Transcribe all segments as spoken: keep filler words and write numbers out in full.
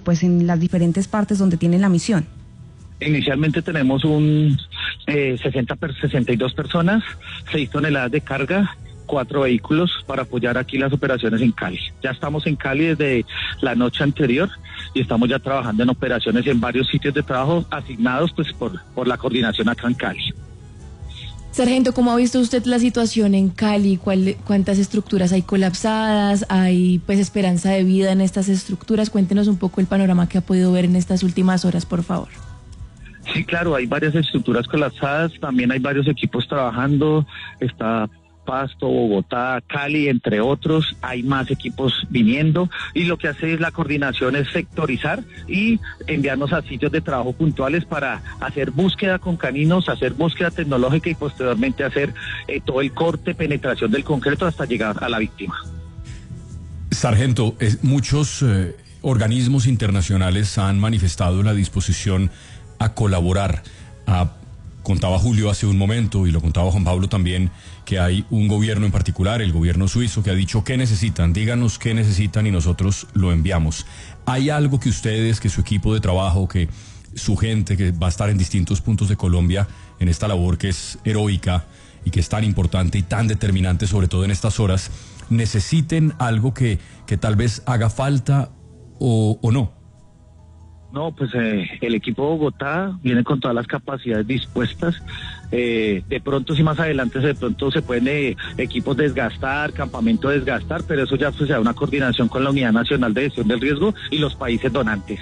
pues en las diferentes partes donde tienen la misión? Inicialmente tenemos un eh, sesenta, sesenta y dos personas, seis toneladas de carga, cuatro vehículos para apoyar aquí las operaciones en Cali. Ya estamos en Cali desde la noche anterior y estamos ya trabajando en operaciones en varios sitios de trabajo asignados pues por, por la coordinación acá en Cali. Sargento, ¿cómo ha visto usted la situación en Cali? ¿Cuál, ¿Cuántas estructuras hay colapsadas? ¿Hay pues esperanza de vida en estas estructuras? Cuéntenos un poco el panorama que ha podido ver en estas últimas horas, por favor. Sí, claro, hay varias estructuras colapsadas, también hay varios equipos trabajando, está Pasto, Bogotá, Cali, entre otros, hay más equipos viniendo y lo que hace es la coordinación es sectorizar y enviarnos a sitios de trabajo puntuales para hacer búsqueda con caninos, hacer búsqueda tecnológica y posteriormente hacer eh, todo el corte, penetración del concreto hasta llegar a la víctima. Sargento, eh, muchos eh, organismos internacionales han manifestado la disposición a colaborar. A, contaba Julio hace un momento, y lo contaba Juan Pablo también, que hay un gobierno en particular, el gobierno suizo, que ha dicho qué necesitan, díganos qué necesitan y nosotros lo enviamos. ¿Hay algo que ustedes, que su equipo de trabajo, que su gente, que va a estar en distintos puntos de Colombia en esta labor que es heroica y que es tan importante y tan determinante, sobre todo en estas horas, necesiten algo que, que tal vez haga falta o, o no? No, pues eh, el equipo de Bogotá viene con todas las capacidades dispuestas. Eh, de pronto, si más adelante de pronto se pueden eh, equipos desgastar, campamento desgastar, pero eso ya pues, se da una coordinación con la Unidad Nacional de Gestión del Riesgo y los países donantes.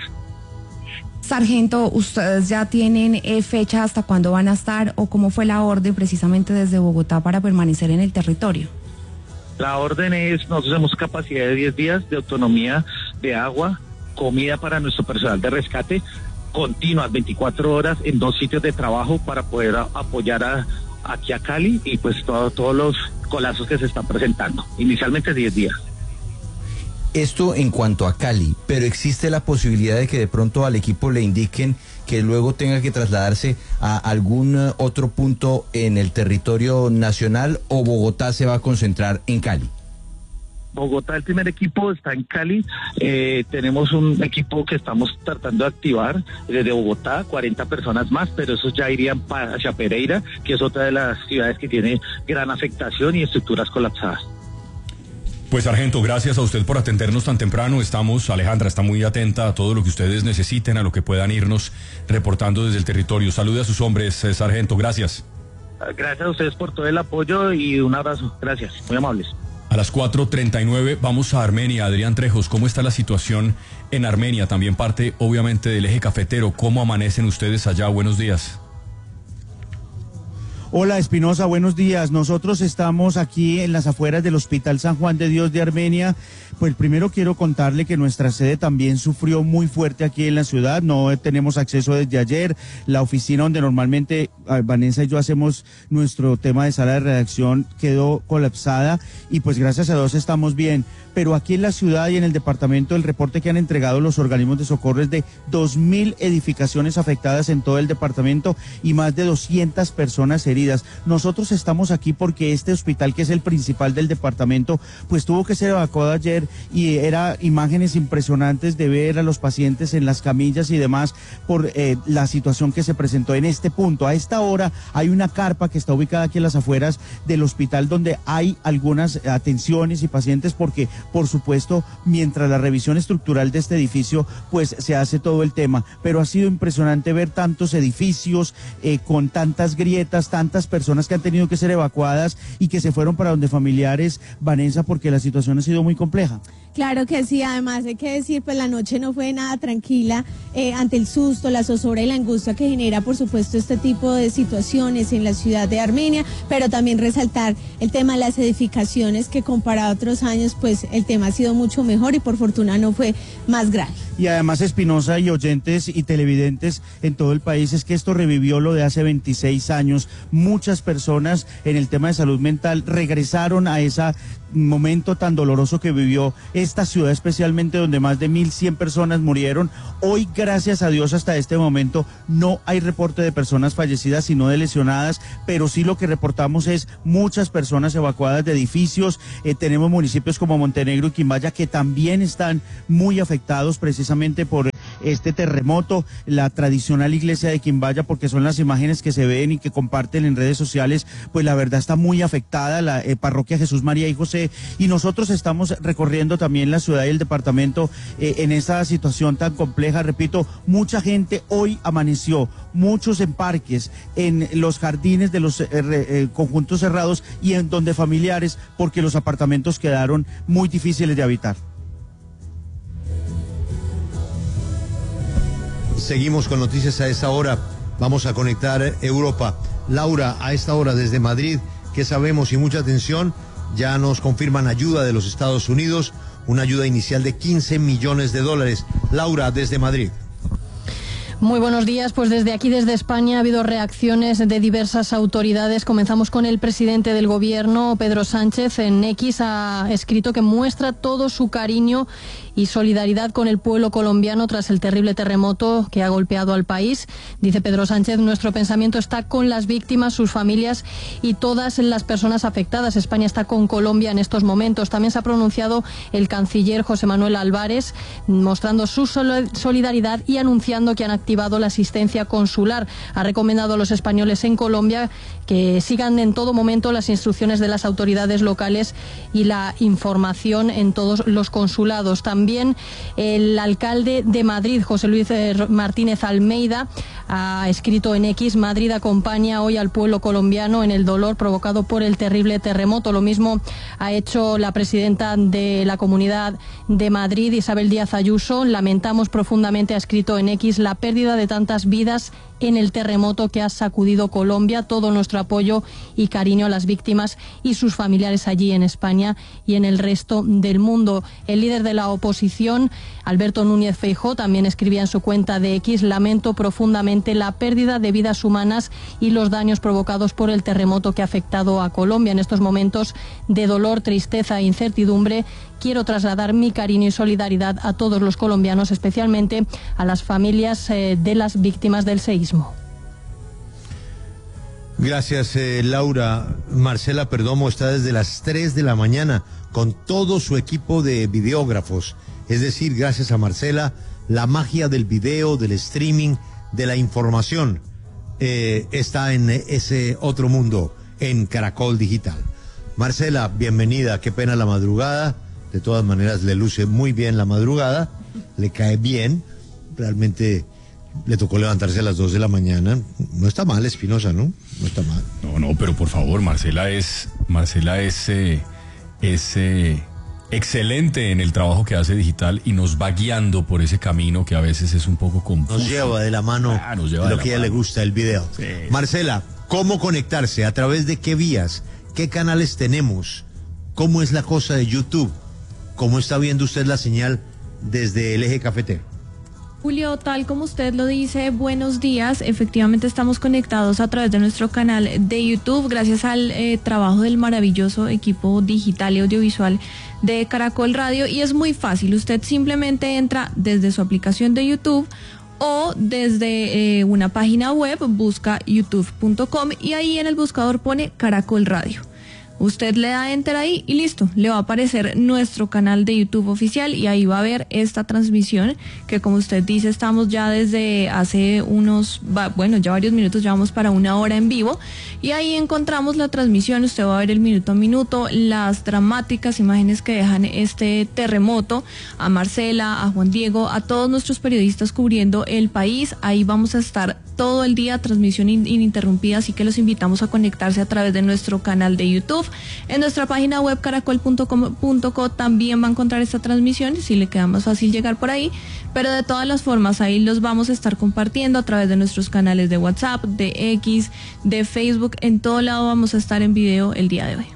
Sargento, ¿ustedes ya tienen eh, fecha hasta cuándo van a estar o cómo fue la orden precisamente desde Bogotá para permanecer en el territorio? La orden es, nosotros tenemos capacidad de diez días de autonomía de agua, comida para nuestro personal de rescate, continuas veinticuatro horas en dos sitios de trabajo para poder a, apoyar a, aquí a Cali y pues todo, todos los colapsos que se están presentando. Inicialmente diez días. Esto en cuanto a Cali, pero existe la posibilidad de que de pronto al equipo le indiquen que luego tenga que trasladarse a algún otro punto en el territorio nacional, o Bogotá se va a concentrar en Cali. Bogotá, el primer equipo está en Cali, eh, tenemos un equipo que estamos tratando de activar desde Bogotá, cuarenta personas más, pero esos ya irían para hacia Pereira, que es otra de las ciudades que tiene gran afectación y estructuras colapsadas. Pues sargento, gracias a usted por atendernos tan temprano. Estamos, Alejandra está muy atenta a todo lo que ustedes necesiten, a lo que puedan irnos reportando desde el territorio. Salude a sus hombres, eh, sargento, gracias. Gracias a ustedes por todo el apoyo y un abrazo, gracias, muy amables. A las cuatro treinta y nueve vamos a Armenia. Adrián Trejos, ¿cómo está la situación en Armenia? También parte, obviamente, del eje cafetero. ¿Cómo amanecen ustedes allá? Buenos días. Hola Espinosa, buenos días. Nosotros estamos aquí en las afueras del Hospital San Juan de Dios de Armenia. Pues primero quiero contarle que nuestra sede también sufrió muy fuerte aquí en la ciudad. No tenemos acceso desde ayer. La oficina donde normalmente Vanessa y yo hacemos nuestro tema de sala de redacción quedó colapsada y pues gracias a Dios estamos bien. Pero aquí en la ciudad y en el departamento, el reporte que han entregado los organismos de socorro es de dos mil edificaciones afectadas en todo el departamento y más de doscientas personas heridas. Nosotros estamos aquí porque este hospital, que es el principal del departamento, pues tuvo que ser evacuado ayer y era imágenes impresionantes de ver a los pacientes en las camillas y demás por eh, la situación que se presentó en este punto. A esta hora hay una carpa que está ubicada aquí en las afueras del hospital donde hay algunas atenciones y pacientes porque, por supuesto, mientras la revisión estructural de este edificio, pues se hace todo el tema. Pero ha sido impresionante ver tantos edificios eh, con tantas grietas, tantas personas que han tenido que ser evacuadas y que se fueron para donde familiares, Vanessa, porque la situación ha sido muy compleja. Claro que sí, además hay que decir, pues la noche no fue nada tranquila eh, ante el susto, la zozobra y la angustia que genera, por supuesto, este tipo de situaciones en la ciudad de Armenia, pero también resaltar el tema de las edificaciones, que comparado a otros años, pues el tema ha sido mucho mejor y por fortuna no fue más grave. Y además, Espinosa y oyentes y televidentes en todo el país, es que esto revivió lo de hace veintiséis años. Muchas personas en el tema de salud mental regresaron a ese momento tan doloroso que vivió esta ciudad, especialmente donde más de mil cien personas murieron. Hoy, gracias a Dios, hasta este momento no hay reporte de personas fallecidas, sino de lesionadas, pero sí lo que reportamos es muchas personas evacuadas de edificios. Eh, tenemos municipios como Montenegro y Quimbaya que también están muy afectados precisamente por este terremoto. La tradicional iglesia de Quimbaya, porque son las imágenes que se ven y que comparten en redes sociales, pues la verdad está muy afectada, la eh, parroquia Jesús, María y José, y nosotros estamos recorriendo también la ciudad y el departamento eh, en esta situación tan compleja. Repito, mucha gente hoy amaneció, muchos en parques, en los jardines de los eh, eh, conjuntos cerrados y en donde familiares, porque los apartamentos quedaron muy difíciles de habitar. Seguimos con noticias a esta hora. Vamos a conectar Europa. Laura, a esta hora desde Madrid, ¿qué sabemos? Y mucha atención, ya nos confirman ayuda de los Estados Unidos, una ayuda inicial de quince millones de dólares. Laura, desde Madrid. Muy buenos días, pues desde aquí, desde España, ha habido reacciones de diversas autoridades. Comenzamos con el presidente del gobierno, Pedro Sánchez. En X ha escrito que muestra todo su cariño y solidaridad con el pueblo colombiano tras el terrible terremoto que ha golpeado al país. Dice Pedro Sánchez: nuestro pensamiento está con las víctimas, sus familias y todas las personas afectadas. España está con Colombia en estos momentos. También se ha pronunciado el canciller José Manuel Álvarez, mostrando su solidaridad y anunciando que han activado la asistencia consular. Ha recomendado a los españoles en Colombia que sigan en todo momento las instrucciones de las autoridades locales y la información en todos los consulados. También el alcalde de Madrid, José Luis Martínez Almeida, ha escrito en X: Madrid acompaña hoy al pueblo colombiano en el dolor provocado por el terrible terremoto. Lo mismo ha hecho la presidenta de la Comunidad de Madrid, Isabel Díaz Ayuso. Lamentamos profundamente, ha escrito en X, la pérdida de tantas vidas en el terremoto que ha sacudido Colombia. Todo nuestro apoyo y cariño a las víctimas y sus familiares allí en España y en el resto del mundo. El líder de la oposición, Alberto Núñez Feijóo, también escribía en su cuenta de X: lamento profundamente la pérdida de vidas humanas y los daños provocados por el terremoto que ha afectado a Colombia. En estos momentos de dolor, tristeza e incertidumbre, quiero trasladar mi cariño y solidaridad a todos los colombianos, especialmente a las familias eh, de las víctimas del seísmo. Gracias, eh, Laura. Marcela Perdomo está desde las tres de la mañana con todo su equipo de videógrafos. Es decir, gracias a Marcela, la magia del video, del streaming, de la información eh, está en ese otro mundo, en Caracol Digital. Marcela, bienvenida. Qué pena la madrugada. De todas maneras, le luce muy bien la madrugada, le cae bien. Realmente le tocó levantarse a las dos de la mañana. No está mal, Espinosa, ¿no? No está mal. No, no, pero por favor, Marcela es, Marcela es, eh, es eh, excelente en el trabajo que hace digital y nos va guiando por ese camino que a veces es un poco confuso. Nos lleva de la mano ah, nos lleva de lo de que a ella le gusta, el video. Sí. Marcela, ¿cómo conectarse? ¿A través de qué vías? ¿Qué canales tenemos? ¿Cómo es la cosa de YouTube? ¿Cómo está viendo usted la señal desde el eje cafetero? Julio, tal como usted lo dice, buenos días. Efectivamente estamos conectados a través de nuestro canal de YouTube, gracias al eh, trabajo del maravilloso equipo digital y audiovisual de Caracol Radio. Y es muy fácil, usted simplemente entra desde su aplicación de YouTube o desde eh, una página web, busca youtube punto com y ahí en el buscador pone Caracol Radio. Usted le da enter ahí y listo, le va a aparecer nuestro canal de YouTube oficial y ahí va a ver esta transmisión que, como usted dice, estamos ya desde hace unos, bueno, ya varios minutos, ya vamos para una hora en vivo y ahí encontramos la transmisión. Usted va a ver el minuto a minuto, las dramáticas imágenes que dejan este terremoto, a Marcela, a Juan Diego, a todos nuestros periodistas cubriendo el país. Ahí vamos a estar todo el día, transmisión ininterrumpida, así que los invitamos a conectarse a través de nuestro canal de YouTube. En nuestra página web caracol punto com punto co también va a encontrar esta transmisión, si le queda más fácil llegar por ahí, pero de todas las formas ahí los vamos a estar compartiendo a través de nuestros canales de WhatsApp, de X, de Facebook. En todo lado vamos a estar en video el día de hoy.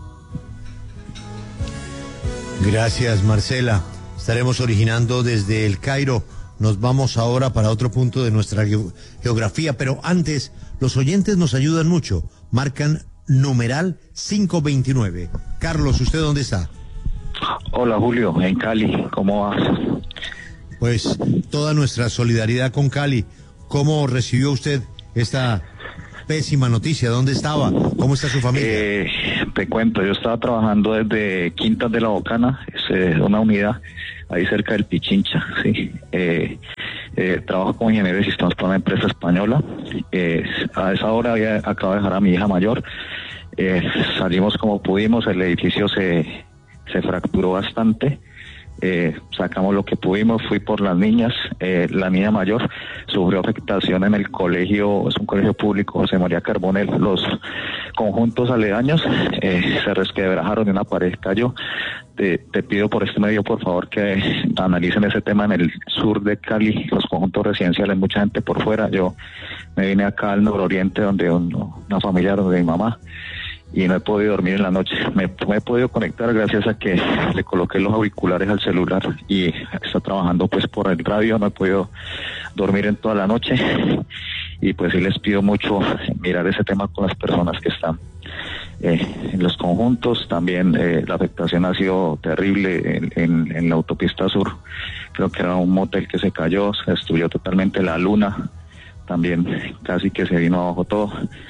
Gracias, Marcela. Estaremos originando desde el Cairo. Nos vamos ahora para otro punto de nuestra geografía, pero antes, los oyentes nos ayudan mucho. Marcan numeral cinco veintinueve. Carlos, ¿usted dónde está? Hola, Julio, en Cali. ¿Cómo vas? Pues toda nuestra solidaridad con Cali. ¿Cómo recibió usted esta pésima noticia? ¿Dónde estaba? ¿Cómo está su familia? Eh, te cuento, yo estaba trabajando desde Quintas de la Bocana, es eh, una unidad ahí cerca del Pichincha, sí. Eh, Eh, trabajo como ingeniero de sistemas para una empresa española. Eh, a esa hora ya acabo de dejar a mi hija mayor. Eh, salimos como pudimos, el edificio se, se fracturó bastante. Eh, sacamos lo que pudimos, fui por las niñas. Eh, la niña mayor sufrió afectación en el colegio, es un colegio público, José María Carbonell. Los conjuntos aledaños eh, se resquebrajaron y una pared cayó. Te, te pido por este medio, por favor, que analicen ese tema en el sur de Cali, los conjuntos residenciales, mucha gente por fuera. Yo me vine acá al nororiente, donde uno, una familia donde mi mamá, y no he podido dormir en la noche. Me, me he podido conectar gracias a que le coloqué los auriculares al celular y está trabajando pues por el radio. No he podido dormir en toda la noche y pues sí les pido mucho mirar ese tema con las personas que están eh, en los conjuntos. También eh, la afectación ha sido terrible en, en, en la autopista sur. Creo que era un motel que se cayó, se destruyó totalmente. La luna también casi que se vino abajo todo.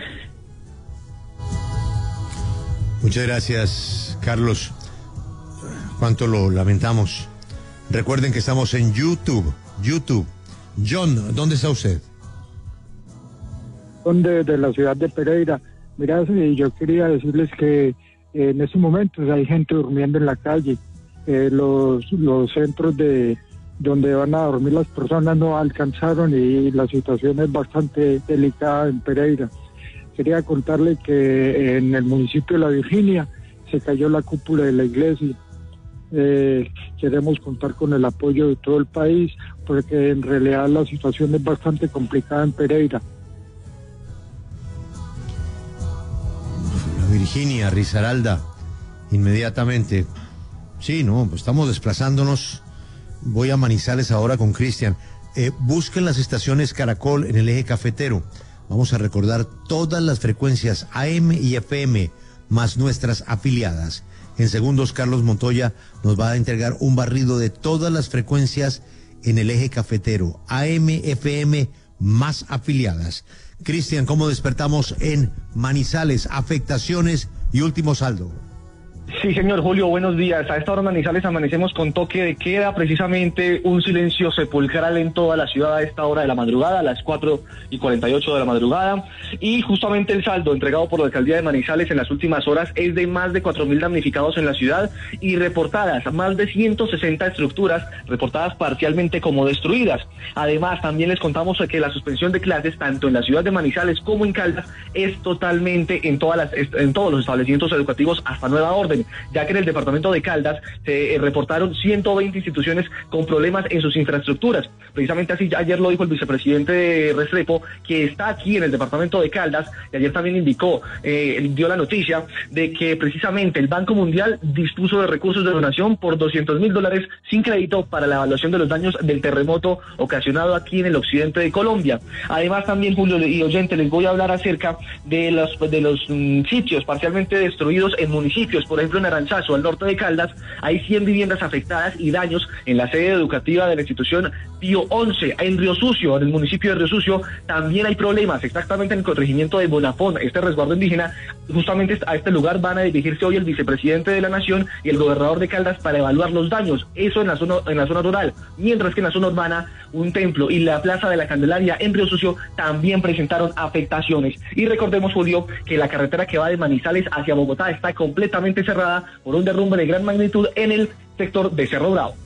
Muchas gracias, Carlos. Cuánto lo lamentamos. Recuerden que estamos en YouTube. YouTube. John, ¿dónde está usted? De, de la ciudad de Pereira. Mira, yo quería decirles que eh, en estos momentos hay gente durmiendo en la calle. Eh, los, los centros de donde van a dormir las personas no alcanzaron y la situación es bastante delicada en Pereira. Quería contarle que en el municipio de La Virginia se cayó la cúpula de la iglesia. Eh, queremos contar con el apoyo de todo el país porque en realidad la situación es bastante complicada en Pereira. La Virginia, Risaralda, inmediatamente. Sí, no, pues estamos desplazándonos. Voy a Manizales ahora con Cristian. Eh, busquen las estaciones Caracol en el eje cafetero. Vamos a recordar todas las frecuencias A M y F M, más nuestras afiliadas. En segundos, Carlos Montoya nos va a entregar un barrido de todas las frecuencias en el eje cafetero. A M, F M, más afiliadas. Cristian, ¿cómo despertamos en Manizales? Afectaciones y último saldo. Sí, señor Julio, buenos días. A esta hora en Manizales amanecemos con toque de queda, precisamente un silencio sepulcral en toda la ciudad a esta hora de la madrugada, a las cuatro y cuarenta y ocho de la madrugada, y justamente el saldo entregado por la alcaldía de Manizales en las últimas horas es de más de cuatro mil damnificados en la ciudad y reportadas más de ciento sesenta estructuras, reportadas parcialmente como destruidas. Además, también les contamos que la suspensión de clases, tanto en la ciudad de Manizales como en Caldas, es totalmente en todas las, en todos los establecimientos educativos hasta nueva orden, ya que en el departamento de Caldas se eh, reportaron ciento veinte instituciones con problemas en sus infraestructuras. Precisamente así ayer lo dijo el vicepresidente de Restrepo, que está aquí en el departamento de Caldas, y ayer también indicó, eh, dio la noticia de que precisamente el Banco Mundial dispuso de recursos de donación por doscientos mil dólares sin crédito para la evaluación de los daños del terremoto ocasionado aquí en el occidente de Colombia. Además también, Julio y oyente, les voy a hablar acerca de los, de los mm, sitios parcialmente destruidos en municipios. Por ejemplo, en Aranzazu, al norte de Caldas, hay cien viviendas afectadas y daños en la sede educativa de la institución Pío once. En Río Sucio, en el municipio de Río Sucio, también hay problemas, exactamente en el corregimiento de Bonafón, este resguardo indígena. Justamente a este lugar van a dirigirse hoy el vicepresidente de la Nación y el gobernador de Caldas para evaluar los daños, eso en la zona, en la zona rural, mientras que en la zona urbana, un templo y la Plaza de la Candelaria en Río Sucio también presentaron afectaciones. Y recordemos, Julio, que la carretera que va de Manizales hacia Bogotá está completamente cerrada por un derrumbe de gran magnitud en el sector de Cerro Bravo.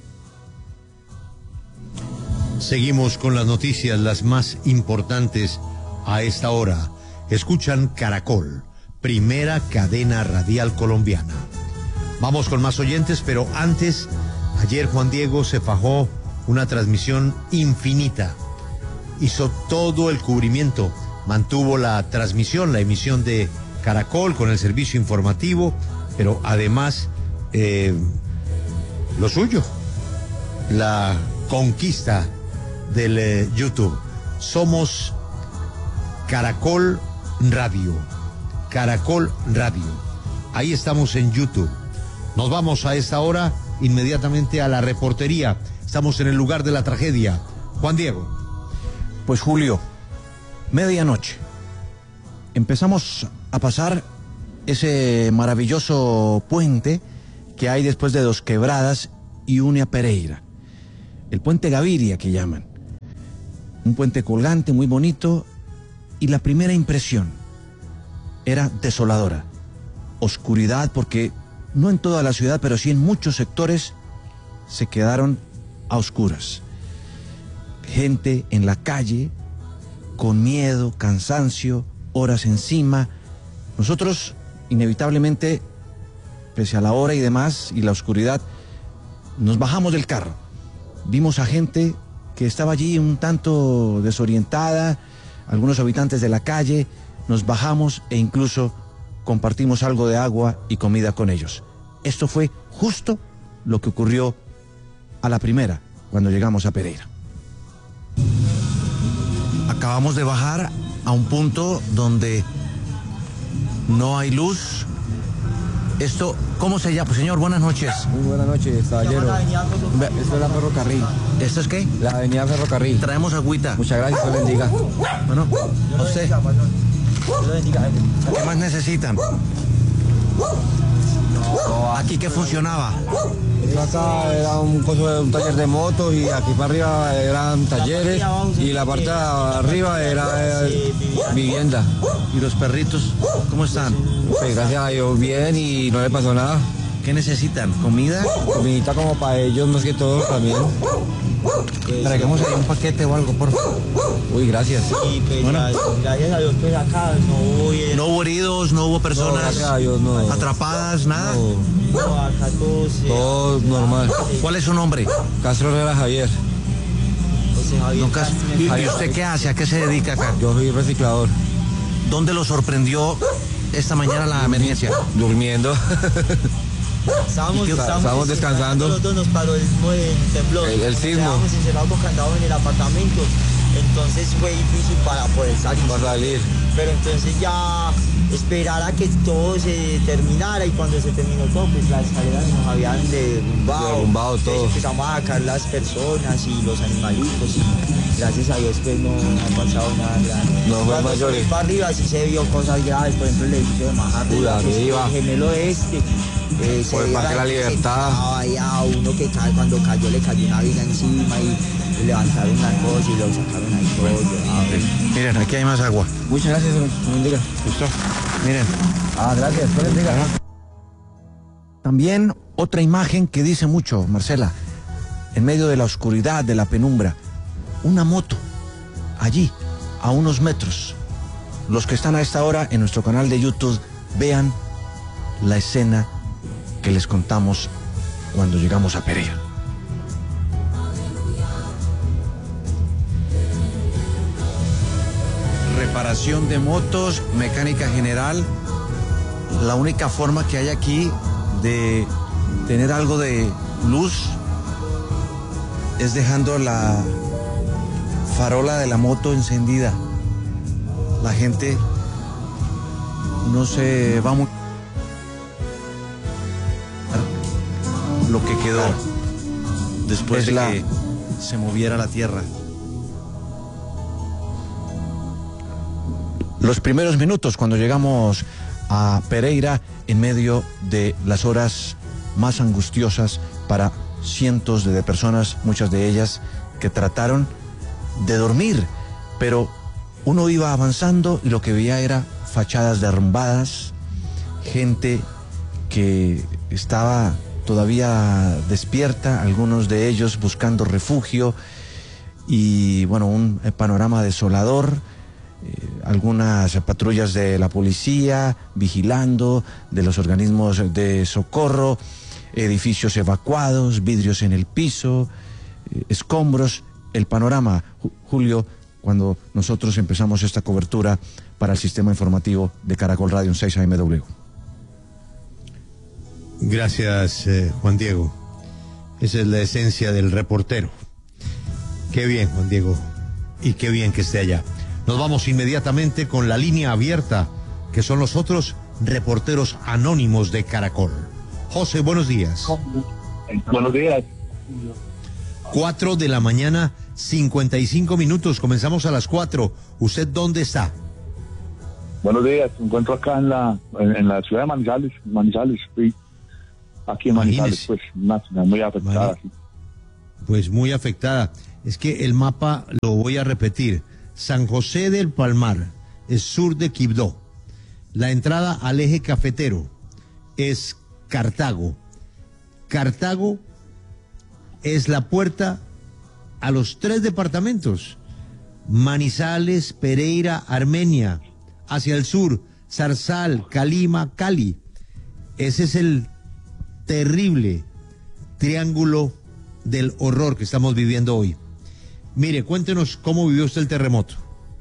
Seguimos con las noticias, las más importantes a esta hora. Escuchan Caracol, primera cadena radial colombiana. Vamos con más oyentes, pero antes, ayer Juan Diego se fajó una transmisión infinita. Hizo todo el cubrimiento, mantuvo la transmisión, la emisión de Caracol con el servicio informativo, pero además eh, lo suyo, la conquista del eh, YouTube. Somos Caracol Radio, Caracol Radio. Ahí estamos en YouTube. Nos vamos a esta hora inmediatamente a la reportería. Estamos en el lugar de la tragedia. Juan Diego. Pues Julio, medianoche. Empezamos a pasar ese maravilloso puente que hay después de Dos Quebradas y une a Pereira. El puente Gaviria que llaman. un puente colgante muy bonito, y la primera impresión era desoladora. Oscuridad, porque no en toda la ciudad, pero sí en muchos sectores se quedaron a oscuras. Gente en la calle, con miedo, cansancio, horas encima. Nosotros, inevitablemente, pese a la hora y demás, y la oscuridad, nos bajamos del carro. Vimos a gente que estaba allí un tanto desorientada, algunos habitantes de la calle. Nos bajamos e incluso compartimos algo de agua y comida con ellos. Esto fue justo lo que ocurrió a la primera, cuando llegamos a Pereira. Acabamos de bajar a un punto donde no hay luz. Esto, ¿cómo se llama? Pues, señor, buenas noches. Muy buenas noches, caballero. Esto es la Ferrocarril. ¿Esto es qué? La avenida Ferrocarril. Traemos agüita. Muchas gracias, Dios bendiga. Bueno, a usted. ¿Qué más necesitan? ¿Aquí qué funcionaba? Esto acá era un, coso de un taller de motos, y aquí para arriba eran talleres, y la parte de arriba era eh, vivienda. ¿Y los perritos cómo están? Pues gracias a Dios bien, y no le pasó nada. ¿Qué necesitan? ¿Comida? Comidita como para ellos más que todo también. Traigamos ahí un paquete o algo, por favor. Uy, gracias. Sí, pues bueno. Gracias a Dios, pues acá no hubo... ¿No hubo heridos, no hubo personas no, gracias a Dios, no. atrapadas, nada? No, no acá todos... Todo normal. ¿Cuál es su nombre? Castro Herrera Javier. José Javier. No, Castro. ¿Y Javier. usted qué hace? ¿A qué se dedica acá? Yo soy reciclador. ¿Dónde lo sorprendió esta mañana la emergencia? Durmiendo. Estábamos, estábamos, estábamos descansando. Nosotros nos paró el, el temblor. El, el sismo. Estábamos encerrados bocandados en el apartamento. Entonces fue difícil para poder salir. Para salir. Pero entonces ya esperar a que todo se terminara, y cuando se terminó todo, pues las escaleras nos habían derrumbado. Derrumbado todo. Entonces empezamos a sacar las personas y los animalitos, y gracias a Dios pues no ha pasado nada grave. No fue mayores. Para arriba sí se vio cosas graves, por ejemplo el edificio de más arriba, el gemelo este. Eh, por el Parque de la Libertad. Allá, uno que cae, cuando cayó le cayó una viga encima y levantaron una cosa y lo sacaron ahí todo. Okay. Miren, aquí hay más agua. Muchas gracias, señor. Bendiga. ¿Listo? Miren. Ah, gracias. Bendiga. También otra imagen que dice mucho, Marcela. En medio de la oscuridad, de la penumbra, una moto, allí, a unos metros. Los que están a esta hora en nuestro canal de YouTube, vean la escena que les contamos cuando llegamos a Pereira. Reparación de motos, mecánica general. La única forma que hay aquí de tener algo de luz es dejando la farola de la moto encendida. La gente no se va muy... lo que quedó después de que se moviera la tierra. Los primeros minutos cuando llegamos a Pereira, en medio de las horas más angustiosas para cientos de personas, muchas de ellas que trataron de dormir, pero uno iba avanzando y lo que veía era fachadas derrumbadas, gente que estaba todavía despierta, algunos de ellos buscando refugio, y bueno, un panorama desolador, eh, algunas patrullas de la policía vigilando, de los organismos de socorro, edificios evacuados, vidrios en el piso, eh, escombros, el panorama, Julio, cuando nosotros empezamos esta cobertura para el sistema informativo de Caracol Radio seis A M W. Gracias, eh, Juan Diego. Esa es la esencia del reportero. Qué bien, Juan Diego. Y qué bien que esté allá. Nos vamos inmediatamente con la línea abierta, que son los otros reporteros anónimos de Caracol. José, buenos días. Buenos días. Cuatro de la mañana, cincuenta y cinco minutos. Comenzamos a las cuatro. ¿Usted dónde está? Buenos días. Me encuentro acá en la en, en la ciudad de Manizales. Manizales, sí. Aquí en Manizales, pues una ciudad muy afectada. Sí. Pues muy afectada. Es que el mapa lo voy a repetir. San José del Palmar es sur de Quibdó. La entrada al eje cafetero es Cartago. Cartago es la puerta a los tres departamentos. Manizales, Pereira, Armenia. Hacia el sur, Zarzal, Calima, Cali. Ese es el terrible triángulo del horror que estamos viviendo hoy. Mire, cuéntenos cómo vivió usted el terremoto.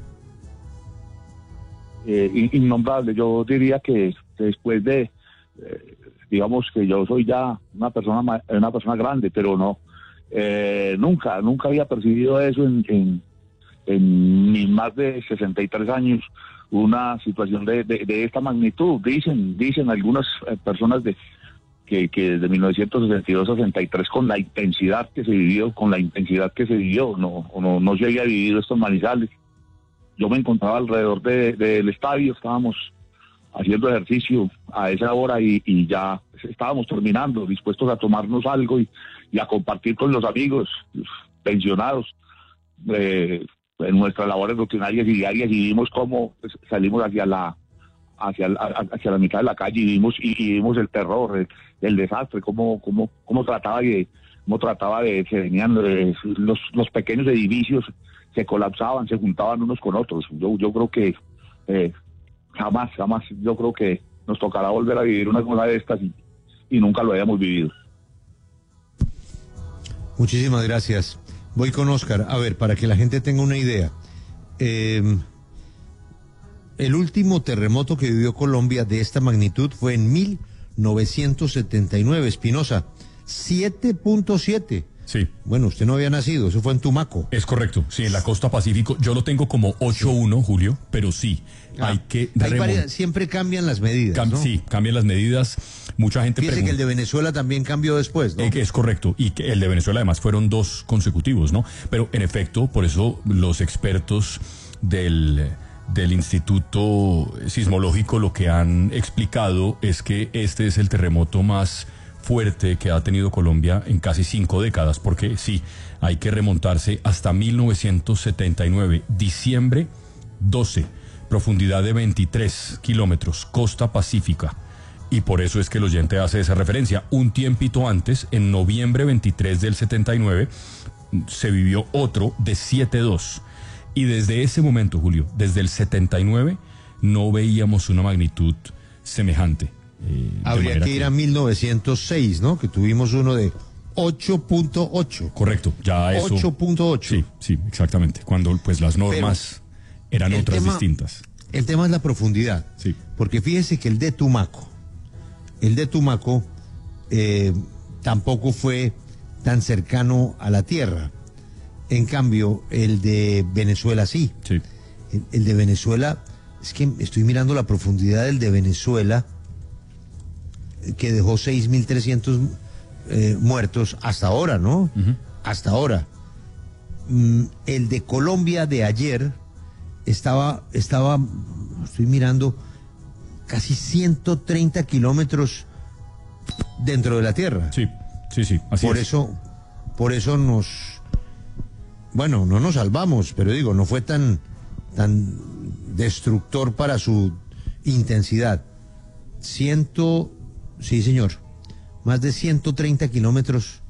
Eh, innombrable, yo diría que después de, eh, digamos que yo soy ya una persona una persona grande, pero no, eh, nunca, nunca había percibido eso en, en, en mis más de sesenta y tres años, una situación de, de, de esta magnitud. Dicen, dicen algunas personas de que, que desde mil novecientos sesenta y dos a sesenta y tres, con la intensidad que se vivió, con la intensidad que se vivió, no, no, no se había vivido estos Manizales. Yo me encontraba alrededor de, del estadio, estábamos haciendo ejercicio a esa hora y, y ya estábamos terminando, dispuestos a tomarnos algo y, y a compartir con los amigos pensionados eh, en nuestras labores rutinarias y diarias, y vimos cómo salimos hacia la hacia la, hacia la mitad de la calle y vimos y, y vimos el terror, el, el desastre, cómo cómo cómo trataba de cómo trataba de se venían eh, los los pequeños edificios, se colapsaban, se juntaban unos con otros. Yo yo creo que eh, jamás jamás yo creo que nos tocará volver a vivir una cosa de estas y, y nunca lo hayamos vivido. Muchísimas gracias. Voy con Oscar. A ver, para que la gente tenga una idea. Eh, el último terremoto que vivió Colombia de esta magnitud fue en mil novecientos setenta y nueve, Espinosa, siete punto siete. Sí. Bueno, usted no había nacido, eso fue en Tumaco. Es correcto, sí, en la costa Pacífico. Yo lo tengo como ocho uno, Julio, pero sí, ah, hay que... Hay varias, siempre cambian las medidas, Cam, ¿no? Sí, cambian las medidas. Mucha gente Fíjese que el de Venezuela también cambió después, ¿no? Eh, es correcto, y que el de Venezuela además fueron dos consecutivos, ¿no? Pero en efecto, por eso los expertos del... del Instituto Sismológico lo que han explicado es que este es el terremoto más fuerte que ha tenido Colombia en casi cinco décadas, porque sí, hay que remontarse hasta mil novecientos setenta y nueve, diciembre doce, profundidad de veintitrés kilómetros, costa pacífica, y por eso es que el oyente hace esa referencia. Un tiempito antes, en noviembre veintitrés del setenta y nueve, se vivió otro de siete dos. Y desde ese momento, Julio, desde el setenta y nueve, no veíamos una magnitud semejante. Eh, Habría que, que ir a mil novecientos seis, ¿no? Que tuvimos uno de ocho punto ocho. Correcto, ya eso. ocho punto ocho. Sí, sí, exactamente. Cuando pues las normas Pero eran otras tema, distintas. El tema es la profundidad. Sí. Porque fíjese que el de Tumaco, el de Tumaco eh, tampoco fue tan cercano a la tierra. En cambio, el de Venezuela sí. Sí. El, el de Venezuela, es que estoy mirando la profundidad del de Venezuela, que dejó seis mil trescientos eh, muertos hasta ahora, ¿no? Uh-huh. Hasta ahora. Mm, el de Colombia de ayer estaba, estaba, estoy mirando, casi ciento treinta kilómetros dentro de la tierra. Sí, sí, sí, así por es. eso, por eso nos... Bueno, no nos salvamos, pero digo, no fue tan, tan destructor para su intensidad. Ciento, sí señor, más de ciento treinta kilómetros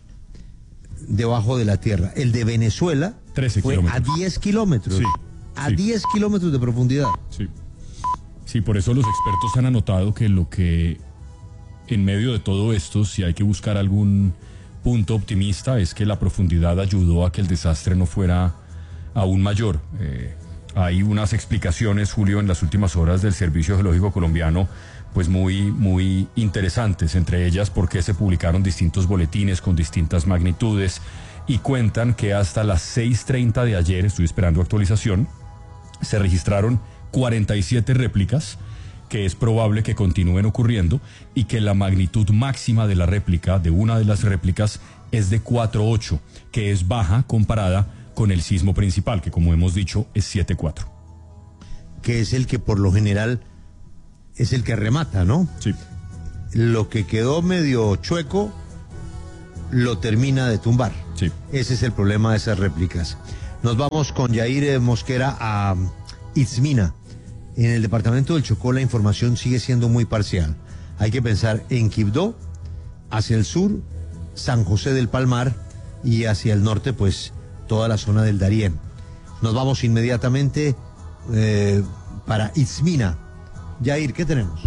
debajo de la tierra. El de Venezuela trece fue kilómetros. a diez kilómetros. Sí, a sí. diez kilómetros de profundidad. Sí. Sí, por eso los expertos han anotado que lo que en medio de todo esto, si hay que buscar algún punto optimista, es que la profundidad ayudó a que el desastre no fuera aún mayor. Eh, hay unas explicaciones, Julio, en las últimas horas del Servicio Geológico Colombiano, pues muy, muy interesantes, entre ellas porque se publicaron distintos boletines con distintas magnitudes y cuentan que hasta las seis treinta de ayer, estoy esperando actualización, se registraron cuarenta y siete réplicas, que es probable que continúen ocurriendo, y que la magnitud máxima de la réplica, de una de las réplicas, es de cuatro punto ocho, que es baja comparada con el sismo principal, que como hemos dicho es siete punto cuatro. Que es el que por lo general es el que remata, ¿no? Sí. Lo que quedó medio chueco lo termina de tumbar. Sí. Ese es el problema de esas réplicas. Nos vamos con Yair Mosquera a Itzmina. En el departamento del Chocó la información sigue siendo muy parcial. Hay que pensar en Quibdó, hacia el sur, San José del Palmar y hacia el norte, pues, toda la zona del Darién. Nos vamos inmediatamente eh, para Itzmina. Yair, ¿qué tenemos?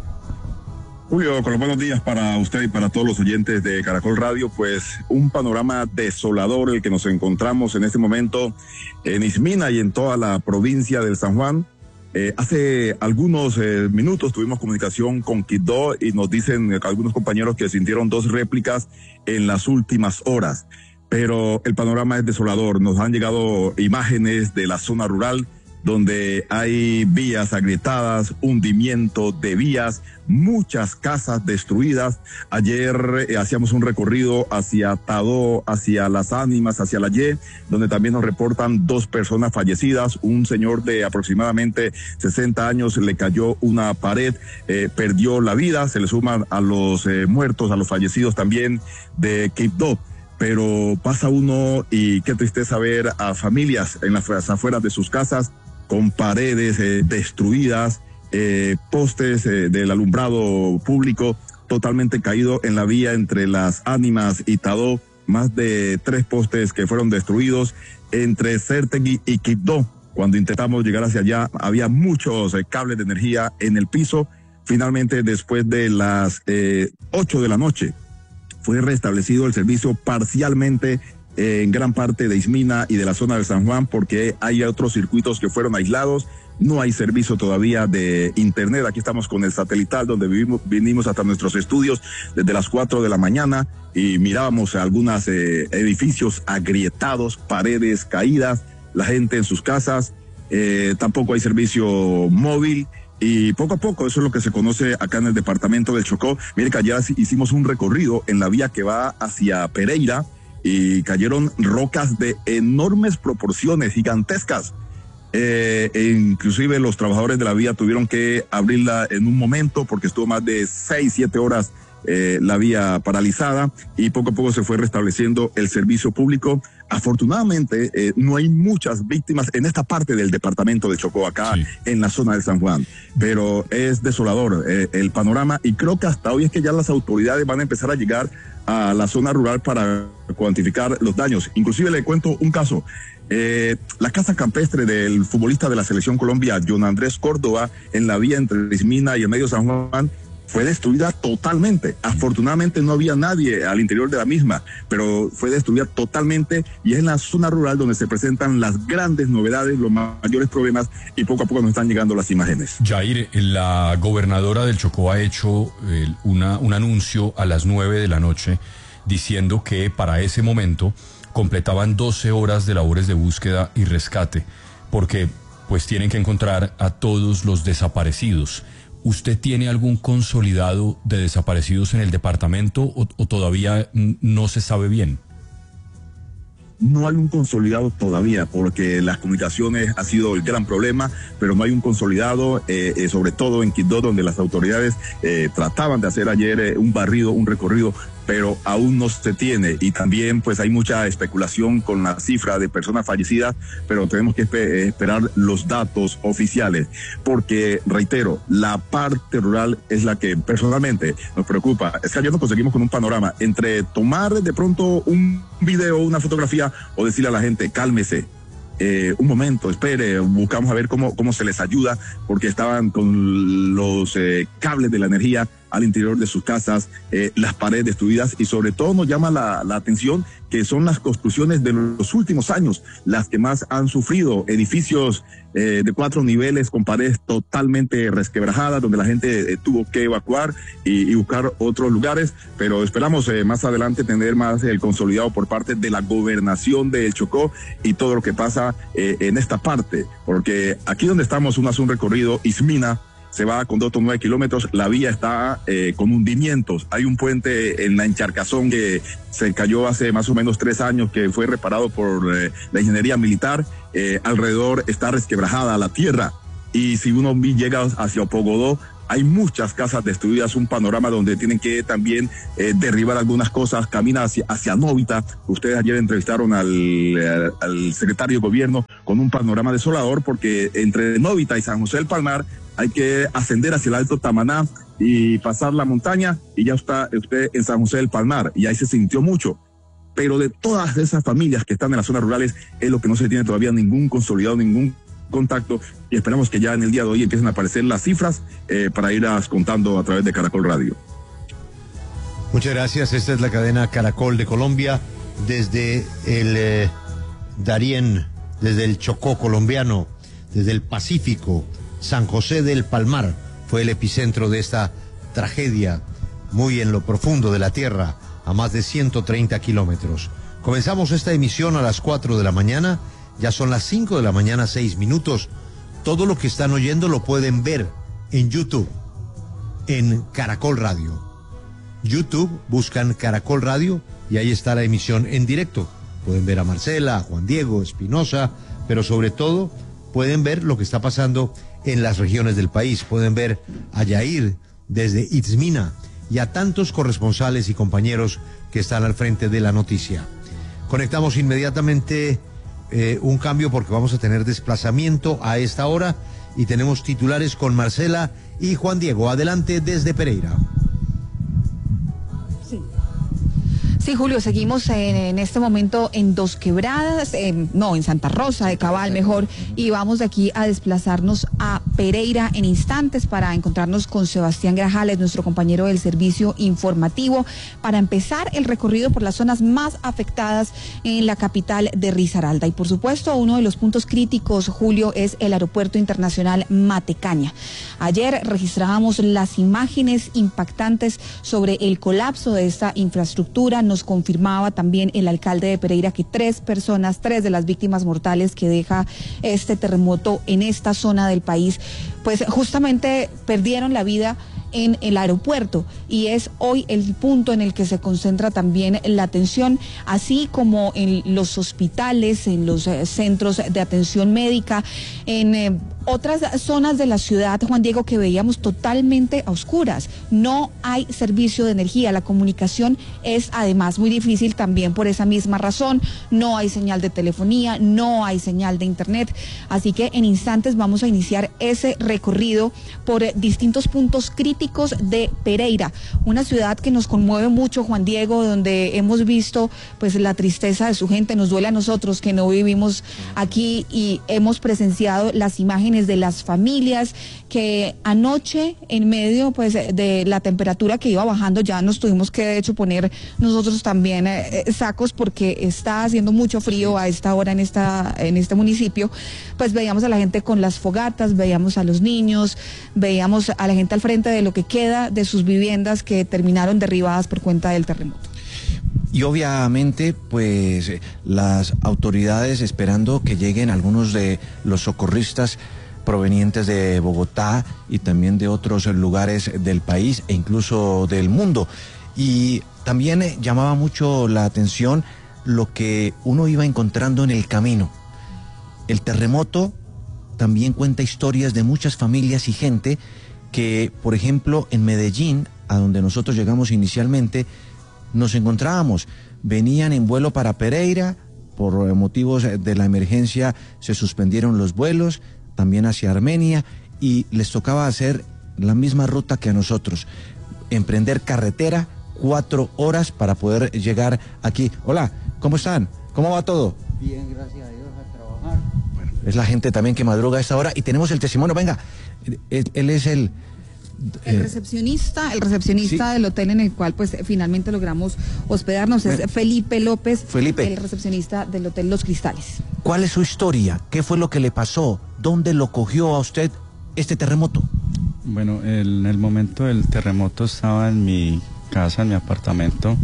Julio, con los buenos días para usted y para todos los oyentes de Caracol Radio. Pues un panorama desolador el que nos encontramos en este momento en Itzmina y en toda la provincia del San Juan. Eh, hace algunos eh, minutos tuvimos comunicación con Quibdó y nos dicen eh, algunos compañeros que sintieron dos réplicas en las últimas horas. Pero el panorama es desolador. Nos han llegado imágenes de la zona rural donde hay vías agrietadas, hundimiento de vías, muchas casas destruidas. Ayer eh, hacíamos un recorrido hacia Tadó, hacia Las Ánimas, hacia la Y, donde también nos reportan dos personas fallecidas. Un señor de aproximadamente sesenta años le cayó una pared, eh, perdió la vida. Se le suman a los eh, muertos, a los fallecidos también de Quibdó. Pero pasa uno y qué tristeza ver a familias en las afueras de sus casas con paredes eh, destruidas, eh, postes eh, del alumbrado público totalmente caído en la vía entre Las Ánimas y Tadó, más de tres postes que fueron destruidos entre Certegui y Quibdó. Cuando intentamos llegar hacia allá había muchos eh, cables de energía en el piso. Finalmente, después de las eh, ocho de la noche, fue restablecido el servicio parcialmente en gran parte de Itzmina y de la zona del San Juan, porque hay otros circuitos que fueron aislados. No hay servicio todavía de internet. Aquí estamos con el satelital, donde vivimos, vinimos hasta nuestros estudios desde las cuatro de la mañana y mirábamos algunos eh, edificios agrietados, paredes caídas, la gente en sus casas. Eh, tampoco hay servicio móvil. Y poco a poco, eso es lo que se conoce acá en el departamento del Chocó. Mire que ayer hicimos un recorrido en la vía que va hacia Pereira y cayeron rocas de enormes proporciones, gigantescas. Eh, e inclusive los trabajadores de la vía tuvieron que abrirla en un momento porque estuvo más de seis, siete horas eh, la vía paralizada y poco a poco se fue restableciendo el servicio público. Afortunadamente eh, no hay muchas víctimas en esta parte del departamento de Chocó, acá sí, en la zona de San Juan, pero es desolador eh, el panorama y creo que hasta hoy es que ya las autoridades van a empezar a llegar a la zona rural para cuantificar los daños. Inclusive le cuento un caso. Eh, la casa campestre del futbolista de la Selección Colombia, John Andrés Córdoba, en la vía entre Itzmina y el medio San Juan, fue destruida totalmente. Afortunadamente no había nadie al interior de la misma, pero fue destruida totalmente y es en la zona rural donde se presentan las grandes novedades, los mayores problemas y poco a poco nos están llegando las imágenes. Yair, la gobernadora del Chocó ha hecho eh, una, un anuncio a las nueve de la noche diciendo que para ese momento completaban doce horas de labores de búsqueda y rescate porque pues tienen que encontrar a todos los desaparecidos. ¿Usted tiene algún consolidado de desaparecidos en el departamento o, o todavía no se sabe bien? No hay un consolidado todavía porque las comunicaciones ha sido el gran problema, pero no hay un consolidado, eh, eh, sobre todo en Quibdó, donde las autoridades eh, trataban de hacer ayer eh, un barrido, un recorrido, pero aún no se tiene y también pues hay mucha especulación con la cifra de personas fallecidas, pero tenemos que espe- esperar los datos oficiales porque, reitero, la parte rural es la que personalmente nos preocupa. Es que ayer nos conseguimos con un panorama entre tomar de pronto un video, una fotografía o decirle a la gente, cálmese. Eh, un momento, espere, buscamos a ver cómo, cómo se les ayuda porque estaban con los eh, cables de la energía al interior de sus casas, eh, las paredes destruidas y sobre todo nos llama la, la atención que son las construcciones de los últimos años, las que más han sufrido, edificios eh, de cuatro niveles con paredes totalmente resquebrajadas, donde la gente eh, tuvo que evacuar y, y buscar otros lugares, pero esperamos eh, más adelante tener más el consolidado por parte de la gobernación de El Chocó y todo lo que pasa eh, en esta parte, porque aquí donde estamos uno hace un recorrido, Itzmina, se va con dos o nueve kilómetros, la vía está eh, con hundimientos, hay un puente en la Encharcazón que se cayó hace más o menos tres años, que fue reparado por eh, la ingeniería militar, eh, alrededor está resquebrajada la tierra, y si uno llega hacia Opogodó, hay muchas casas destruidas, un panorama donde tienen que también eh, derribar algunas cosas, camina hacia, hacia Novita. Ustedes ayer entrevistaron al, al, al secretario de gobierno con un panorama desolador, porque entre Novita y San José del Palmar hay que ascender hacia el Alto Tamaná y pasar la montaña, y ya está usted en San José del Palmar, y ahí se sintió mucho. Pero de todas esas familias que están en las zonas rurales es lo que no se tiene todavía ningún consolidado, ningún contacto, y esperamos que ya en el día de hoy empiecen a aparecer las cifras eh, para irlas contando a través de Caracol Radio. Muchas gracias. Esta es la cadena Caracol de Colombia desde el eh, Darién, desde el Chocó colombiano, desde el Pacífico. San José del Palmar fue el epicentro de esta tragedia, muy en lo profundo de la tierra, a más de ciento treinta kilómetros. Comenzamos esta emisión a las cuatro de la mañana. Ya son las cinco de la mañana, seis minutos. Todo lo que están oyendo lo pueden ver en YouTube, en Caracol Radio. YouTube, buscan Caracol Radio y ahí está la emisión en directo. Pueden ver a Marcela, a Juan Diego, Espinosa, pero sobre todo pueden ver lo que está pasando en las regiones del país. Pueden ver a Yair desde Itzmina y a tantos corresponsales y compañeros que están al frente de la noticia. Conectamos inmediatamente Eh, un cambio porque vamos a tener desplazamiento a esta hora y tenemos titulares con Marcela y Juan Diego. Adelante desde Pereira. Sí. Sí, Julio, seguimos en, en este momento en Dos Quebradas, en, no, en Santa Rosa de Cabal, mejor, y vamos de aquí a desplazarnos a Pereira en instantes para encontrarnos con Sebastián Grajales, nuestro compañero del servicio informativo, para empezar el recorrido por las zonas más afectadas en la capital de Risaralda. Y por supuesto, uno de los puntos críticos, Julio, es el Aeropuerto Internacional Matecaña. Ayer registrábamos las imágenes impactantes sobre el colapso de esta infraestructura. Nos confirmaba también el alcalde de Pereira que tres personas, tres de las víctimas mortales que deja este terremoto en esta zona del país, pues justamente perdieron la vida en el aeropuerto, y es hoy el punto en el que se concentra también la atención, así como en los hospitales, en los eh, centros de atención médica, en eh, otras zonas de la ciudad, Juan Diego, que veíamos totalmente a oscuras. No hay servicio de energía, la comunicación es además muy difícil también por esa misma razón. No hay señal de telefonía, no hay señal de internet, así que en instantes vamos a iniciar ese recorrido por eh, distintos puntos críticos de Pereira, una ciudad que nos conmueve mucho, Juan Diego, donde hemos visto pues la tristeza de su gente. Nos duele a nosotros que no vivimos aquí y hemos presenciado las imágenes de las familias que anoche, en medio pues de la temperatura que iba bajando, ya nos tuvimos que de hecho poner nosotros también eh, sacos porque está haciendo mucho frío a esta hora en esta en este municipio. Pues veíamos a la gente con las fogatas, veíamos a los niños, veíamos a la gente al frente de lo que queda de sus viviendas que terminaron derribadas por cuenta del terremoto. Y obviamente, pues las autoridades esperando que lleguen algunos de los socorristas provenientes de Bogotá y también de otros lugares del país e incluso del mundo. Y también eh, llamaba mucho la atención lo que uno iba encontrando en el camino. El terremoto también cuenta historias de muchas familias y gente que, por ejemplo, en Medellín, a donde nosotros llegamos inicialmente, nos encontrábamos, venían en vuelo para Pereira, por motivos de la emergencia se suspendieron los vuelos, también hacia Armenia, y les tocaba hacer la misma ruta que a nosotros, emprender carretera, cuatro horas para poder llegar aquí. Hola, ¿cómo están? ¿Cómo va todo? Bien, gracias a Dios, a trabajar. Bueno, es la gente también que madruga a esta hora, y tenemos el testimonio, venga, él, él es el... El recepcionista, el recepcionista sí. del hotel en el cual pues finalmente logramos hospedarnos es Felipe López, Felipe. el recepcionista del Hotel Los Cristales. ¿Cuál es su historia? ¿Qué fue lo que le pasó? ¿Dónde lo cogió a usted este terremoto? Bueno, el, en el momento del terremoto estaba en mi casa, en mi apartamento,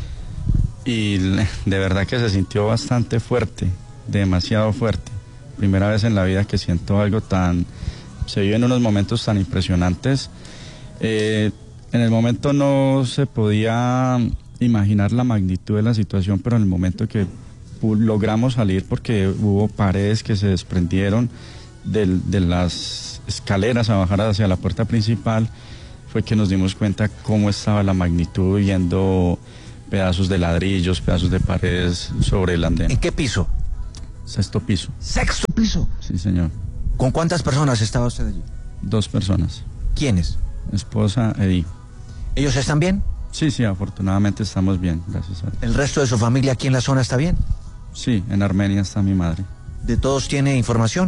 y de verdad que se sintió bastante fuerte, demasiado fuerte. Primera vez en la vida que siento algo tan... Se viven unos momentos tan impresionantes. Eh, en el momento no se podía imaginar la magnitud de la situación, pero en el momento que logramos salir, porque hubo paredes que se desprendieron de, de las escaleras a bajar hacia la puerta principal, fue que nos dimos cuenta cómo estaba la magnitud, viendo pedazos de ladrillos, pedazos de paredes sobre el andén. ¿En qué piso? Sexto piso. ¿Sexto piso? Sí, señor. ¿Con cuántas personas estaba usted allí? Dos personas. ¿Quiénes? Esposa e hijo. ¿Ellos están bien? Sí, sí, afortunadamente estamos bien, gracias a Dios. ¿El resto de su familia aquí en la zona está bien? Sí, en Armenia está mi madre. ¿De todos tiene información?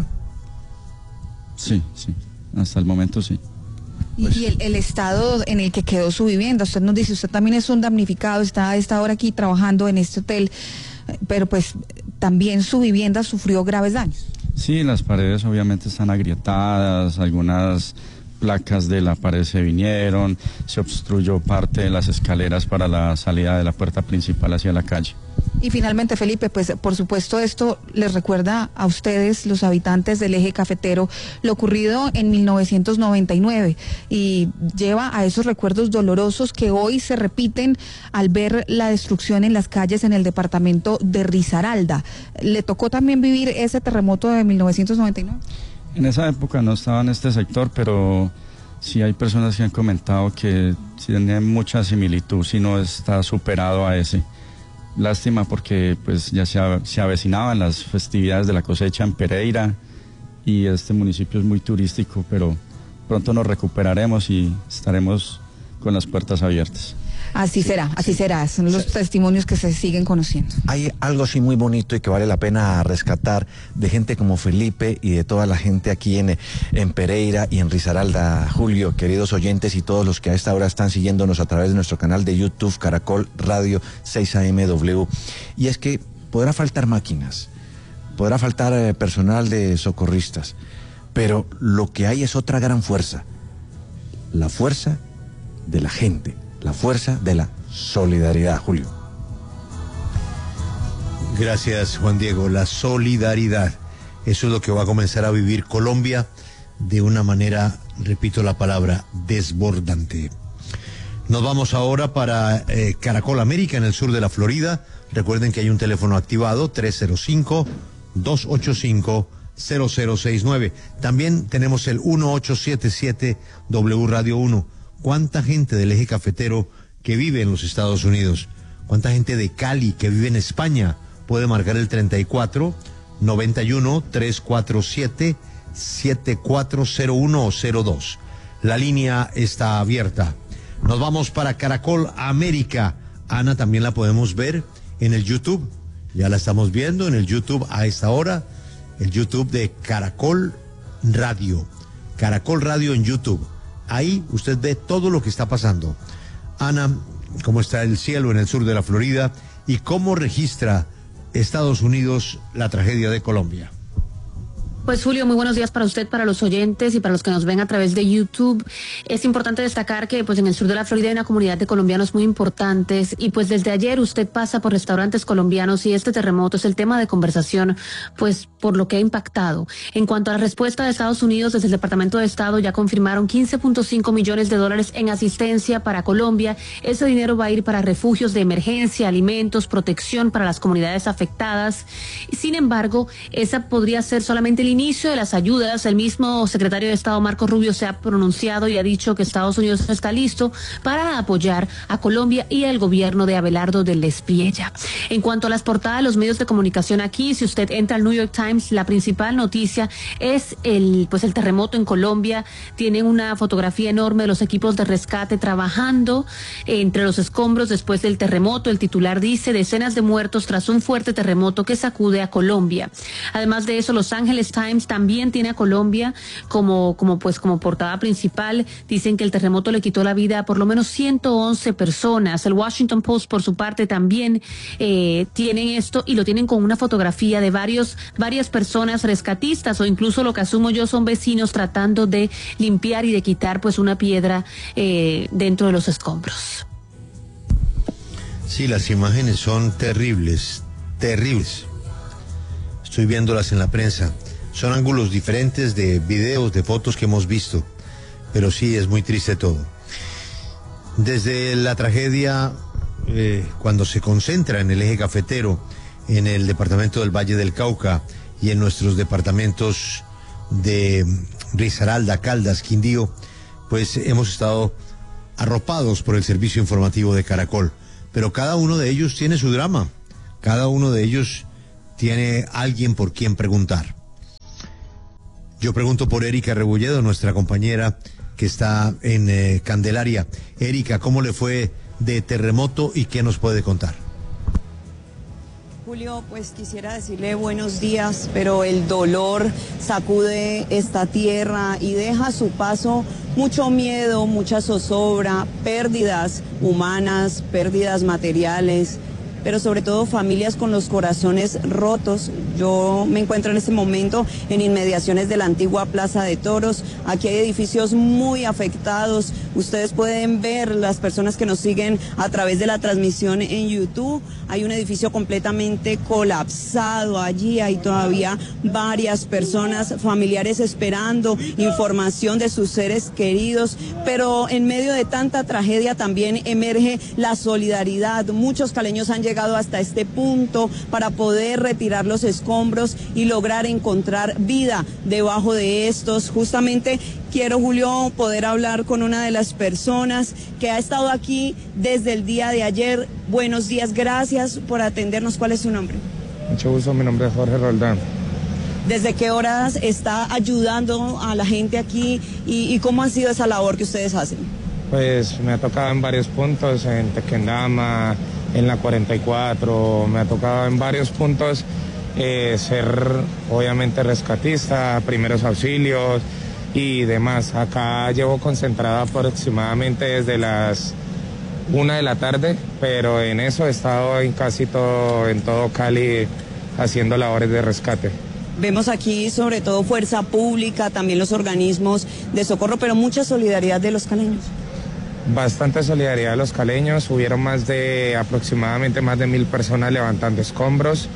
Sí, sí, hasta el momento sí. Y, y el, el estado en el que quedó su vivienda, usted nos dice, usted también es un damnificado, está a esta hora aquí trabajando en este hotel, pero pues también su vivienda sufrió graves daños. Sí, las paredes obviamente están agrietadas, algunas placas de la pared se vinieron, se obstruyó parte de las escaleras para la salida de la puerta principal hacia la calle. Y finalmente, Felipe, pues por supuesto esto les recuerda a ustedes, los habitantes del eje cafetero, lo ocurrido en mil novecientos noventa y nueve y lleva a esos recuerdos dolorosos que hoy se repiten al ver la destrucción en las calles en el departamento de Risaralda. ¿Le tocó también vivir ese terremoto de mil novecientos noventa y nueve? En esa época no estaba en este sector, pero sí hay personas que han comentado que sí tiene mucha similitud, si no está superado a ese. Lástima porque pues ya se, se avecinaban las festividades de la cosecha en Pereira y este municipio es muy turístico, pero pronto nos recuperaremos y estaremos con las puertas abiertas. Así será, así será, son los testimonios que se siguen conociendo. Hay algo así muy bonito y que vale la pena rescatar de gente como Felipe y de toda la gente aquí en, en Pereira y en Risaralda. Julio, queridos oyentes y todos los que a esta hora están siguiéndonos a través de nuestro canal de YouTube, Caracol Radio seis A M W. Y es que podrá faltar máquinas, podrá faltar eh, personal de socorristas, pero lo que hay es otra gran fuerza, la fuerza de la gente. La fuerza de la solidaridad, Julio. Gracias, Juan Diego. La solidaridad. Eso es lo que va a comenzar a vivir Colombia de una manera, repito la palabra, desbordante. Nos vamos ahora para eh, Caracol América, en el sur de la Florida. Recuerden que hay un teléfono activado, tres cero cinco, dos ocho cinco, cero cero seis nueve. También tenemos el uno ocho siete siete W Radio uno. ¿Cuánta gente del eje cafetero que vive en los Estados Unidos? ¿Cuánta gente de Cali que vive en España? Puede marcar el treinta y cuatro, noventa y uno, trescientos cuarenta y siete, setenta y cuatro cero uno o cero dos. La línea está abierta. Nos vamos para Caracol América. Ana también la podemos ver en el YouTube. Ya la estamos viendo en el YouTube a esta hora. El YouTube de Caracol Radio. Caracol Radio en YouTube. Ahí usted ve todo lo que está pasando. Ana, ¿cómo está el cielo en el sur de la Florida? ¿Y cómo registra Estados Unidos la tragedia de Colombia? Pues Julio, muy buenos días para usted, para los oyentes y para los que nos ven a través de YouTube. Es importante destacar que pues en el sur de la Florida hay una comunidad de colombianos muy importantes y pues desde ayer usted pasa por restaurantes colombianos y este terremoto es el tema de conversación pues por lo que ha impactado. En cuanto a la respuesta de Estados Unidos, desde el Departamento de Estado ya confirmaron quince punto cinco millones de dólares en asistencia para Colombia. Ese dinero va a ir para refugios de emergencia, alimentos, protección para las comunidades afectadas. Sin embargo, esa podría ser solamente el inicio de las ayudas. El mismo secretario de Estado Marco Rubio se ha pronunciado y ha dicho que Estados Unidos está listo para apoyar a Colombia y al gobierno de Abelardo del Espriella. En cuanto a las portadas de los medios de comunicación aquí, si usted entra al New York Times, la principal noticia es el pues el terremoto en Colombia. Tienen una fotografía enorme de los equipos de rescate trabajando entre los escombros después del terremoto. El titular dice decenas de muertos tras un fuerte terremoto que sacude a Colombia. Además de eso, Los Angeles Times también tiene a Colombia como, como, pues, como portada principal. Dicen que el terremoto le quitó la vida a por lo menos ciento once personas. El Washington Post, por su parte, también eh, tienen esto y lo tienen con una fotografía de varios, varias personas rescatistas o incluso lo que asumo yo son vecinos tratando de limpiar y de quitar pues una piedra eh, dentro de los escombros. Sí, las imágenes son terribles, terribles. Estoy viéndolas en la prensa. Son ángulos diferentes de videos, de fotos que hemos visto, pero sí es muy triste todo. Desde la tragedia, eh, cuando se concentra en el eje cafetero, en el departamento del Valle del Cauca y en nuestros departamentos de Risaralda, Caldas, Quindío, pues hemos estado arropados por el servicio informativo de Caracol. Pero cada uno de ellos tiene su drama, cada uno de ellos tiene alguien por quien preguntar. Yo pregunto por Erika Rebolledo, nuestra compañera que está en eh, Candelaria. Erika, ¿cómo le fue de terremoto y qué nos puede contar? Julio, pues quisiera decirle buenos días, pero el dolor sacude esta tierra y deja a su paso mucho miedo, mucha zozobra, pérdidas humanas, pérdidas materiales, pero sobre todo familias con los corazones rotos. Yo me encuentro en este momento en inmediaciones de la antigua Plaza de Toros. Aquí hay edificios muy afectados. Ustedes pueden ver, las personas que nos siguen a través de la transmisión en YouTube, hay un edificio completamente colapsado. Allí hay todavía varias personas, familiares esperando información de sus seres queridos, pero en medio de tanta tragedia también emerge la solidaridad. Muchos caleños han llegado hasta este punto para poder retirar los escombros y lograr encontrar vida debajo de estos. Justamente quiero, Julio, poder hablar con una de las personas que ha estado aquí desde el día de ayer. Buenos días, gracias por atendernos. ¿Cuál es su nombre? Mucho gusto, mi nombre es Jorge Roldán. ¿Desde qué horas está ayudando a la gente aquí y, y cómo ha sido esa labor que ustedes hacen? Pues me ha tocado en varios puntos, en Tequendama, en la cuarenta y cuatro, me ha tocado en varios puntos eh, ser obviamente rescatista, primeros auxilios y demás. Acá llevo concentrada aproximadamente desde las una de la tarde, pero en eso he estado en casi todo, en todo Cali haciendo labores de rescate. Vemos aquí sobre todo fuerza pública, también los organismos de socorro, pero mucha solidaridad de los caleños. Bastante solidaridad de los caleños, hubieron más de aproximadamente más de mil personas levantando escombros.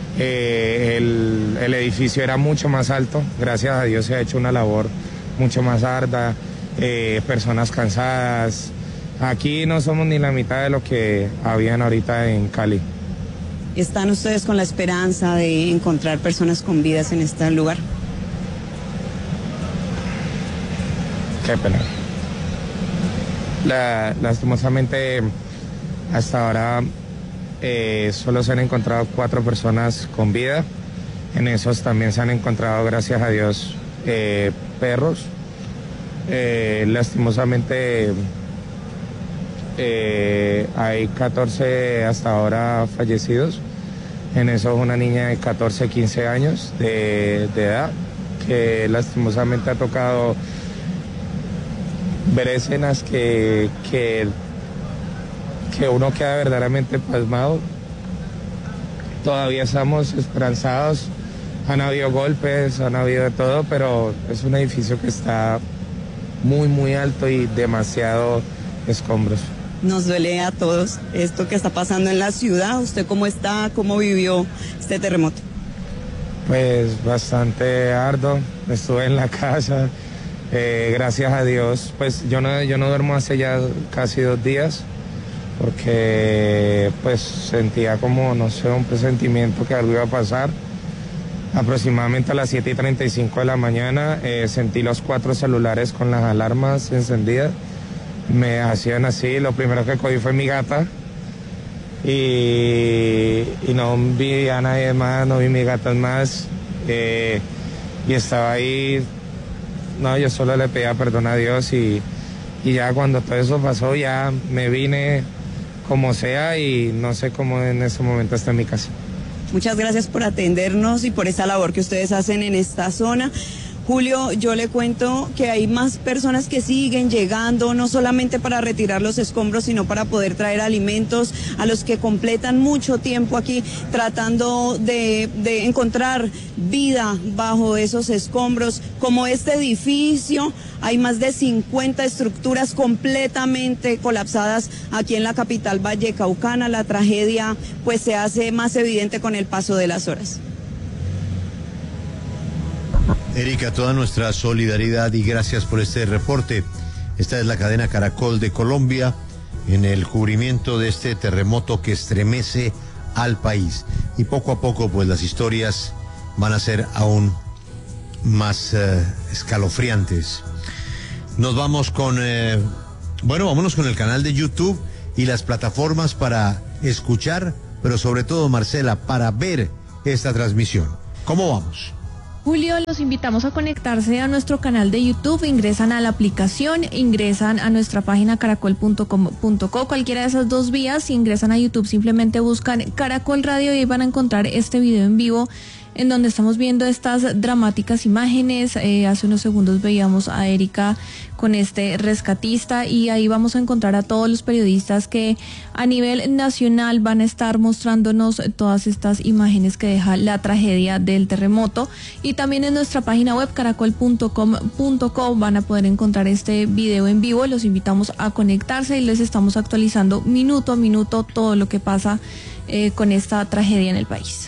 Eh, el, el edificio era mucho más alto, gracias a Dios se ha hecho una labor mucho más ardua, eh, personas cansadas. Aquí no somos ni la mitad de lo que habían ahorita en Cali. ¿Están ustedes con la esperanza de encontrar personas con vidas en este lugar? Qué pena. La, lastimosamente, hasta ahora eh, solo se han encontrado cuatro personas con vida. En esos también se han encontrado, gracias a Dios, eh, perros. Eh, lastimosamente, eh, hay catorce hasta ahora fallecidos. En eso una niña de catorce, quince años de, de edad, que lastimosamente ha tocado ver escenas que, que, que uno queda verdaderamente pasmado. Todavía estamos esperanzados, han habido golpes, han habido de todo, pero es un edificio que está muy, muy alto y demasiado escombros. Nos duele a todos esto que está pasando en la ciudad. ¿Usted cómo está? ¿Cómo vivió este terremoto? Pues bastante arduo, estuve en la casa. Eh, gracias a Dios, pues yo no, yo no duermo hace ya casi dos días porque pues sentía como, no sé, un presentimiento que algo iba a pasar. Aproximadamente a las siete y treinta y cinco de la mañana eh, sentí los cuatro celulares con las alarmas encendidas. Me hacían así, lo primero que cogí fue mi gata y, y no vi a nadie más, no vi mis gatas más eh, y estaba ahí. No, yo solo le pedía perdón a Dios y, y ya cuando todo eso pasó ya me vine como sea y no sé cómo en ese momento está en mi casa. Muchas gracias por atendernos y por esa labor que ustedes hacen en esta zona. Julio, yo le cuento que hay más personas que siguen llegando, no solamente para retirar los escombros, sino para poder traer alimentos a los que completan mucho tiempo aquí tratando de, de encontrar vida bajo esos escombros. Como este edificio, hay más de cincuenta estructuras completamente colapsadas aquí en la capital vallecaucana. La tragedia pues se hace más evidente con el paso de las horas. Erika, toda nuestra solidaridad y gracias por este reporte. Esta es la cadena Caracol de Colombia en el cubrimiento de este terremoto que estremece al país. Y poco a poco, pues las historias van a ser aún más eh, escalofriantes. Nos vamos con, eh, bueno, vámonos con el canal de YouTube y las plataformas para escuchar, pero sobre todo, Marcela, para ver esta transmisión. ¿Cómo vamos? Julio, los invitamos a conectarse a nuestro canal de YouTube, ingresan a la aplicación, ingresan a nuestra página caracol punto com punto co, cualquiera de esas dos vías, si ingresan a YouTube simplemente buscan Caracol Radio y ahí van a encontrar este video en vivo en donde estamos viendo estas dramáticas imágenes. Eh, hace unos segundos veíamos a Erika con este rescatista y ahí vamos a encontrar a todos los periodistas que a nivel nacional van a estar mostrándonos todas estas imágenes que deja la tragedia del terremoto, y también en nuestra página web caracol punto com punto co van a poder encontrar este video en vivo. Los invitamos a conectarse y les estamos actualizando minuto a minuto todo lo que pasa eh, con esta tragedia en el país.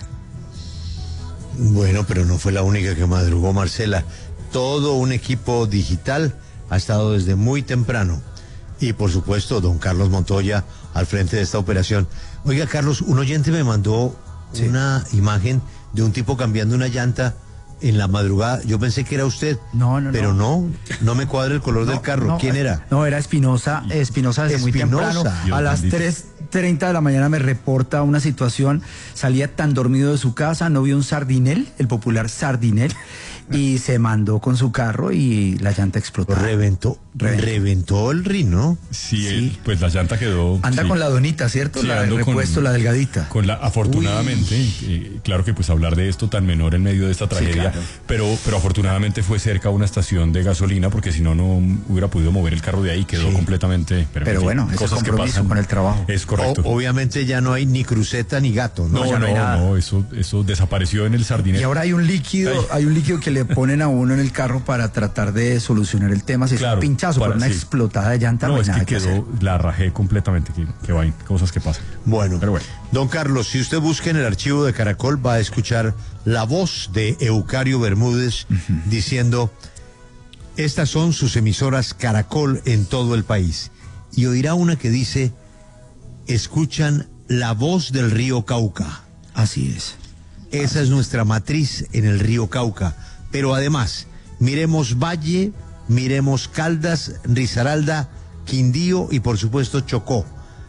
Bueno, pero no fue la única que madrugó, Marcela. Todo un equipo digital ha estado desde muy temprano. Y por supuesto, don Carlos Montoya al frente de esta operación. Oiga, Carlos, un oyente me mandó sí. una imagen de un tipo cambiando una llanta en la madrugada. Yo pensé que era usted. No, no, pero no. no, no me cuadra el color no, del carro. No, ¿Quién era? No, era Espinosa, Espinosa desde muy temprano. A las tres treinta de la mañana me reporta una situación. Salía tan dormido de su casa, no vio un sardinel, el popular sardinel, y se mandó con su carro y la llanta explotó. Reventó, reventó, reventó el rin, ¿no? Sí, sí. El, pues la llanta quedó... Anda sí. con la donita, ¿cierto? Sí, la de repuesto, con, la delgadita. Con la, afortunadamente, eh, claro que pues hablar de esto tan menor en medio de esta tragedia, sí, claro. pero, pero afortunadamente fue cerca a una estación de gasolina, porque si no, no hubiera podido mover el carro de ahí, quedó sí. completamente... Pero, pero bueno, ese compromiso con el trabajo. Es correcto. O, obviamente ya no hay ni cruceta ni gato, ¿no? No, ya no, no, hay nada. no, eso, eso desapareció en el sardinero. Y ahora hay un líquido, Ay. hay un líquido que le ponen a uno en el carro para tratar de solucionar el tema. Si claro, es un pinchazo, para, pero una sí. explotada de llanta, no, no hay es nada que, que quedó, hacer. La rajé completamente, que, que vaina, cosas que pasan. Bueno, pero bueno. Don Carlos, si usted busca en el archivo de Caracol, va a escuchar la voz de Eucario Bermúdez uh-huh. diciendo: estas son sus emisoras Caracol en todo el país. Y oirá una que dice: escuchan la voz del río Cauca. Así es. Esa es nuestra matriz en el río Cauca. Pero además, miremos Valle, miremos Caldas, Risaralda, Quindío y por supuesto Chocó.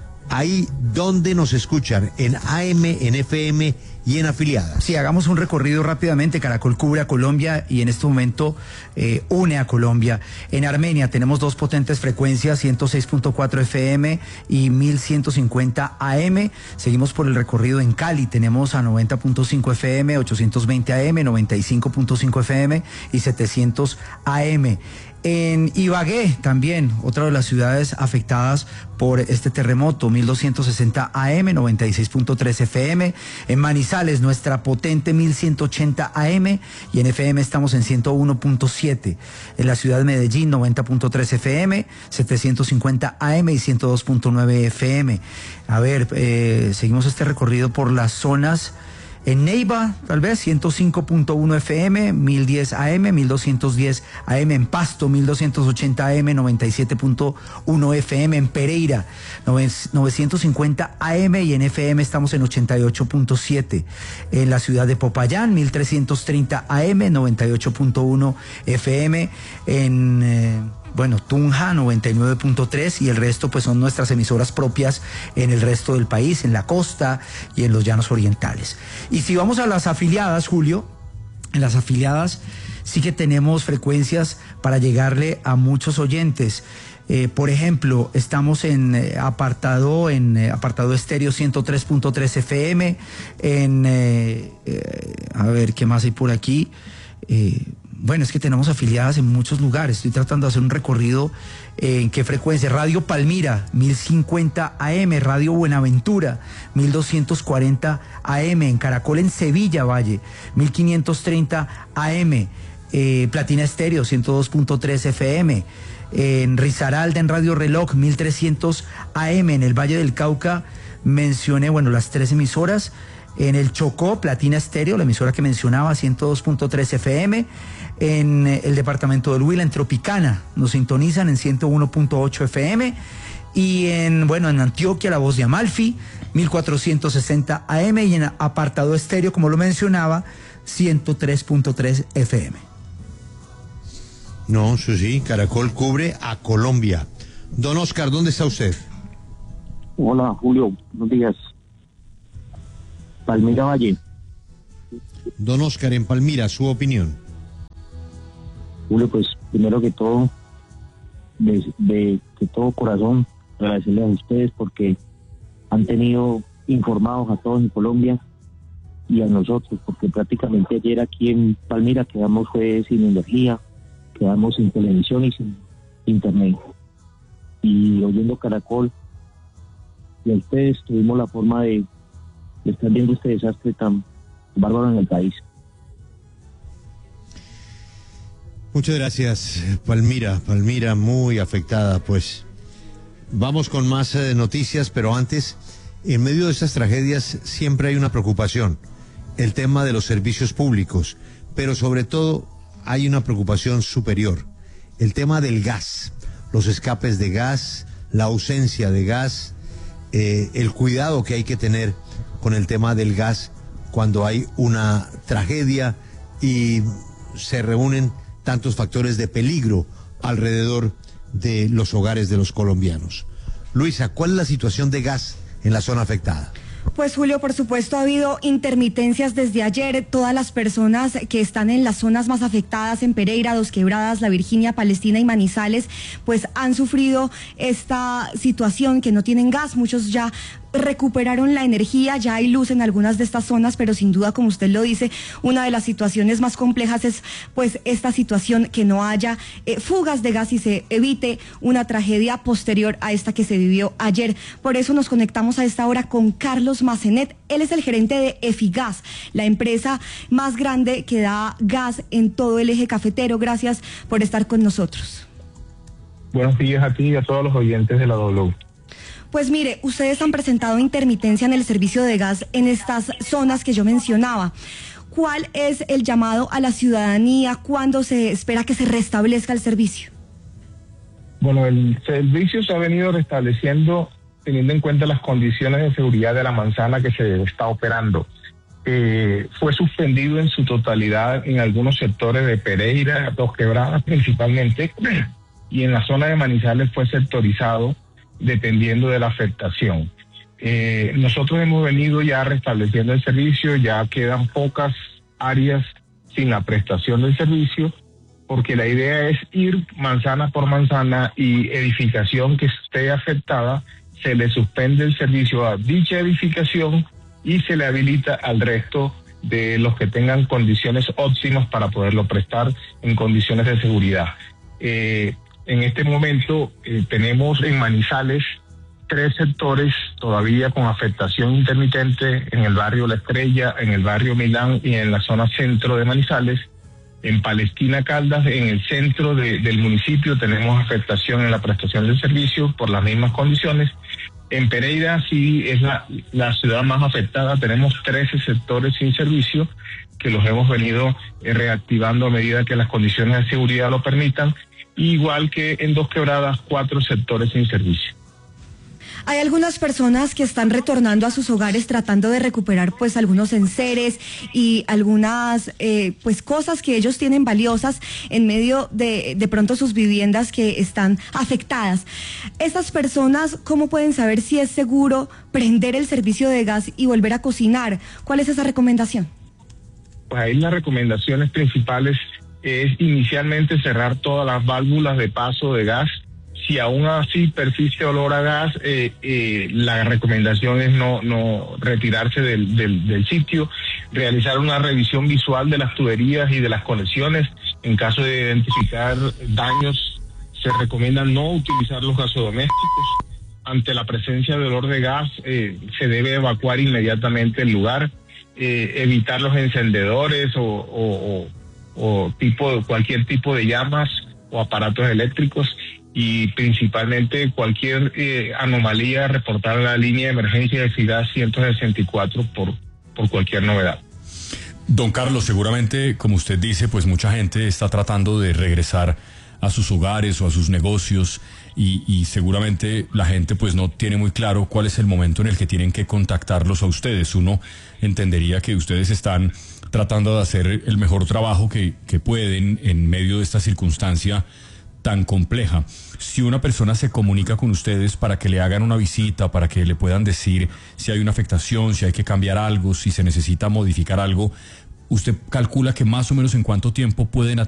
Ahí donde nos escuchan, en A M, en F M y en afiliadas. Sí, hagamos un recorrido rápidamente. Caracol cubre a Colombia y en este momento eh, une a Colombia. En Armenia tenemos dos potentes frecuencias, ciento seis punto cuatro F M y mil ciento cincuenta A M. Seguimos por el recorrido en Cali, tenemos a noventa punto cinco F M, ochocientos veinte A M, noventa y cinco punto cinco F M y setecientos A M. En Ibagué también, otra de las ciudades afectadas por este terremoto, mil doscientos sesenta A M, noventa y seis punto tres F M. En Manizales, nuestra potente mil ciento ochenta A M y en F M estamos en ciento uno punto siete. En la ciudad de Medellín, noventa punto tres F M, setecientos cincuenta A M y ciento dos punto nueve F M. A ver, eh, seguimos este recorrido por las zonas. En Neiva, tal vez, ciento cinco punto uno F M, mil diez A M, mil doscientos diez A M. En Pasto, mil doscientos ochenta A M, noventa y siete punto uno F M. En Pereira, novecientos cincuenta A M y en F M estamos en ochenta y ocho punto siete. En la ciudad de Popayán, mil trescientos treinta A M, noventa y ocho punto uno F M. En... Eh, Bueno, Tunja noventa y nueve punto tres y el resto pues son nuestras emisoras propias en el resto del país, en la costa y en los llanos orientales. Y si vamos a las afiliadas, Julio, en las afiliadas sí que tenemos frecuencias para llegarle a muchos oyentes. Eh, por ejemplo, estamos en eh, apartado en eh, apartado estéreo ciento tres punto tres F M, en eh, eh, a ver qué más hay por aquí. Eh, Bueno, es que tenemos afiliadas en muchos lugares. Estoy tratando de hacer un recorrido eh, en qué frecuencia. Radio Palmira, mil cincuenta A M. Radio Buenaventura, mil doscientos cuarenta A M. En Caracol en Sevilla, Valle, mil quinientos treinta A M. Eh, Platina Estéreo, ciento dos punto tres F M. En Risaralda, en Radio Reloj, mil trescientos A M. En el Valle del Cauca, mencioné, bueno, las tres emisoras. En el Chocó, Platina Estéreo, la emisora que mencionaba, ciento dos punto tres F M. En el departamento del Huila, en Tropicana, nos sintonizan en ciento uno punto ocho F M. Y en, bueno, en Antioquia, La Voz de Amalfi, mil cuatrocientos sesenta A M. Y en apartado estéreo, como lo mencionaba, ciento tres punto tres F M. No, eso sí, Caracol cubre a Colombia. Don Oscar, ¿dónde está usted? Hola, Julio, buenos días. Palmira Valle. Don Oscar, en Palmira, su opinión. Julio, pues primero que todo, de, de, de todo corazón, agradecerles a ustedes porque han tenido informados a todos en Colombia y a nosotros, porque prácticamente ayer aquí en Palmira quedamos fue sin energía, quedamos sin televisión y sin internet. Y oyendo Caracol, y a ustedes tuvimos la forma de, de estar viendo este desastre tan bárbaro en el país. Muchas gracias, Palmira, Palmira muy afectada, pues. Vamos con más eh, noticias, pero antes, en medio de estas tragedias siempre hay una preocupación, el tema de los servicios públicos, pero sobre todo hay una preocupación superior, el tema del gas, los escapes de gas, la ausencia de gas, eh, el cuidado que hay que tener con el tema del gas cuando hay una tragedia y se reúnen tantos factores de peligro alrededor de los hogares de los colombianos. Luisa, ¿cuál es la situación de gas en la zona afectada? Pues Julio, por supuesto ha habido intermitencias desde ayer. Todas las personas que están en las zonas más afectadas, en Pereira, Dos Quebradas, La Virginia, Palestina y Manizales, pues han sufrido esta situación, que no tienen gas. Muchos ya recuperaron la energía, ya hay luz en algunas de estas zonas, pero sin duda, como usted lo dice, una de las situaciones más complejas es pues esta situación, que no haya eh, fugas de gas y se evite una tragedia posterior a esta que se vivió ayer. Por eso nos conectamos a esta hora con Carlos Massenet. Él es el gerente de Efigas, la empresa más grande que da gas en todo el eje cafetero. Gracias por estar con nosotros. Buenos días a ti y a todos los oyentes de la W. Pues mire, ustedes han presentado intermitencia en el servicio de gas en estas zonas que yo mencionaba. ¿Cuál es el llamado a la ciudadanía? ¿Cuándo se espera que se restablezca el servicio? Bueno, el servicio se ha venido restableciendo teniendo en cuenta las condiciones de seguridad de la manzana que se está operando. Eh, fue suspendido en su totalidad en algunos sectores de Pereira, Dos Quebradas principalmente, y en la zona de Manizales fue sectorizado dependiendo de la afectación. Eh, nosotros hemos venido ya restableciendo el servicio, ya quedan pocas áreas sin la prestación del servicio, porque la idea es ir manzana por manzana y edificación que esté afectada, se le suspende el servicio a dicha edificación y se le habilita al resto de los que tengan condiciones óptimas para poderlo prestar en condiciones de seguridad. Eh, En este momento eh, tenemos en Manizales tres sectores todavía con afectación intermitente, en el barrio La Estrella, en el barrio Milán y en la zona centro de Manizales. En Palestina Caldas, en el centro de, del municipio, tenemos afectación en la prestación del servicio por las mismas condiciones. En Pereira sí es la, la ciudad más afectada, tenemos trece sectores sin servicio que los hemos venido eh, reactivando a medida que las condiciones de seguridad lo permitan. Igual que en Dos Quebradas, cuatro sectores sin servicio. Hay algunas personas que están retornando a sus hogares tratando de recuperar pues algunos enseres y algunas eh, pues cosas que ellos tienen valiosas en medio de de pronto sus viviendas que están afectadas. Estas personas, ¿cómo pueden saber si es seguro prender el servicio de gas y volver a cocinar? ¿Cuál es esa recomendación? Pues ahí las recomendaciones principales es inicialmente cerrar todas las válvulas de paso de gas. Si aún así persiste olor a gas, eh, eh, la recomendación es no, no retirarse del, del, del sitio, realizar una revisión visual de las tuberías y de las conexiones. En caso de identificar daños, se recomienda no utilizar los gasodomésticos. Ante la presencia de olor de gas, eh, se debe evacuar inmediatamente el lugar, eh, evitar los encendedores o, o, o o tipo cualquier tipo de llamas o aparatos eléctricos, y principalmente cualquier eh, anomalía reportar a la línea de emergencia de Efigas ciento sesenta y cuatro por, por cualquier novedad. Don Carlos, seguramente, como usted dice, pues mucha gente está tratando de regresar a sus hogares o a sus negocios y, y seguramente la gente pues no tiene muy claro cuál es el momento en el que tienen que contactarlos a ustedes. Uno entendería que ustedes están tratando de hacer el mejor trabajo que, que pueden en medio de esta circunstancia tan compleja. Si una persona se comunica con ustedes para que le hagan una visita, para que le puedan decir si hay una afectación, si hay que cambiar algo, si se necesita modificar algo, ¿usted calcula que más o menos en cuánto tiempo pueden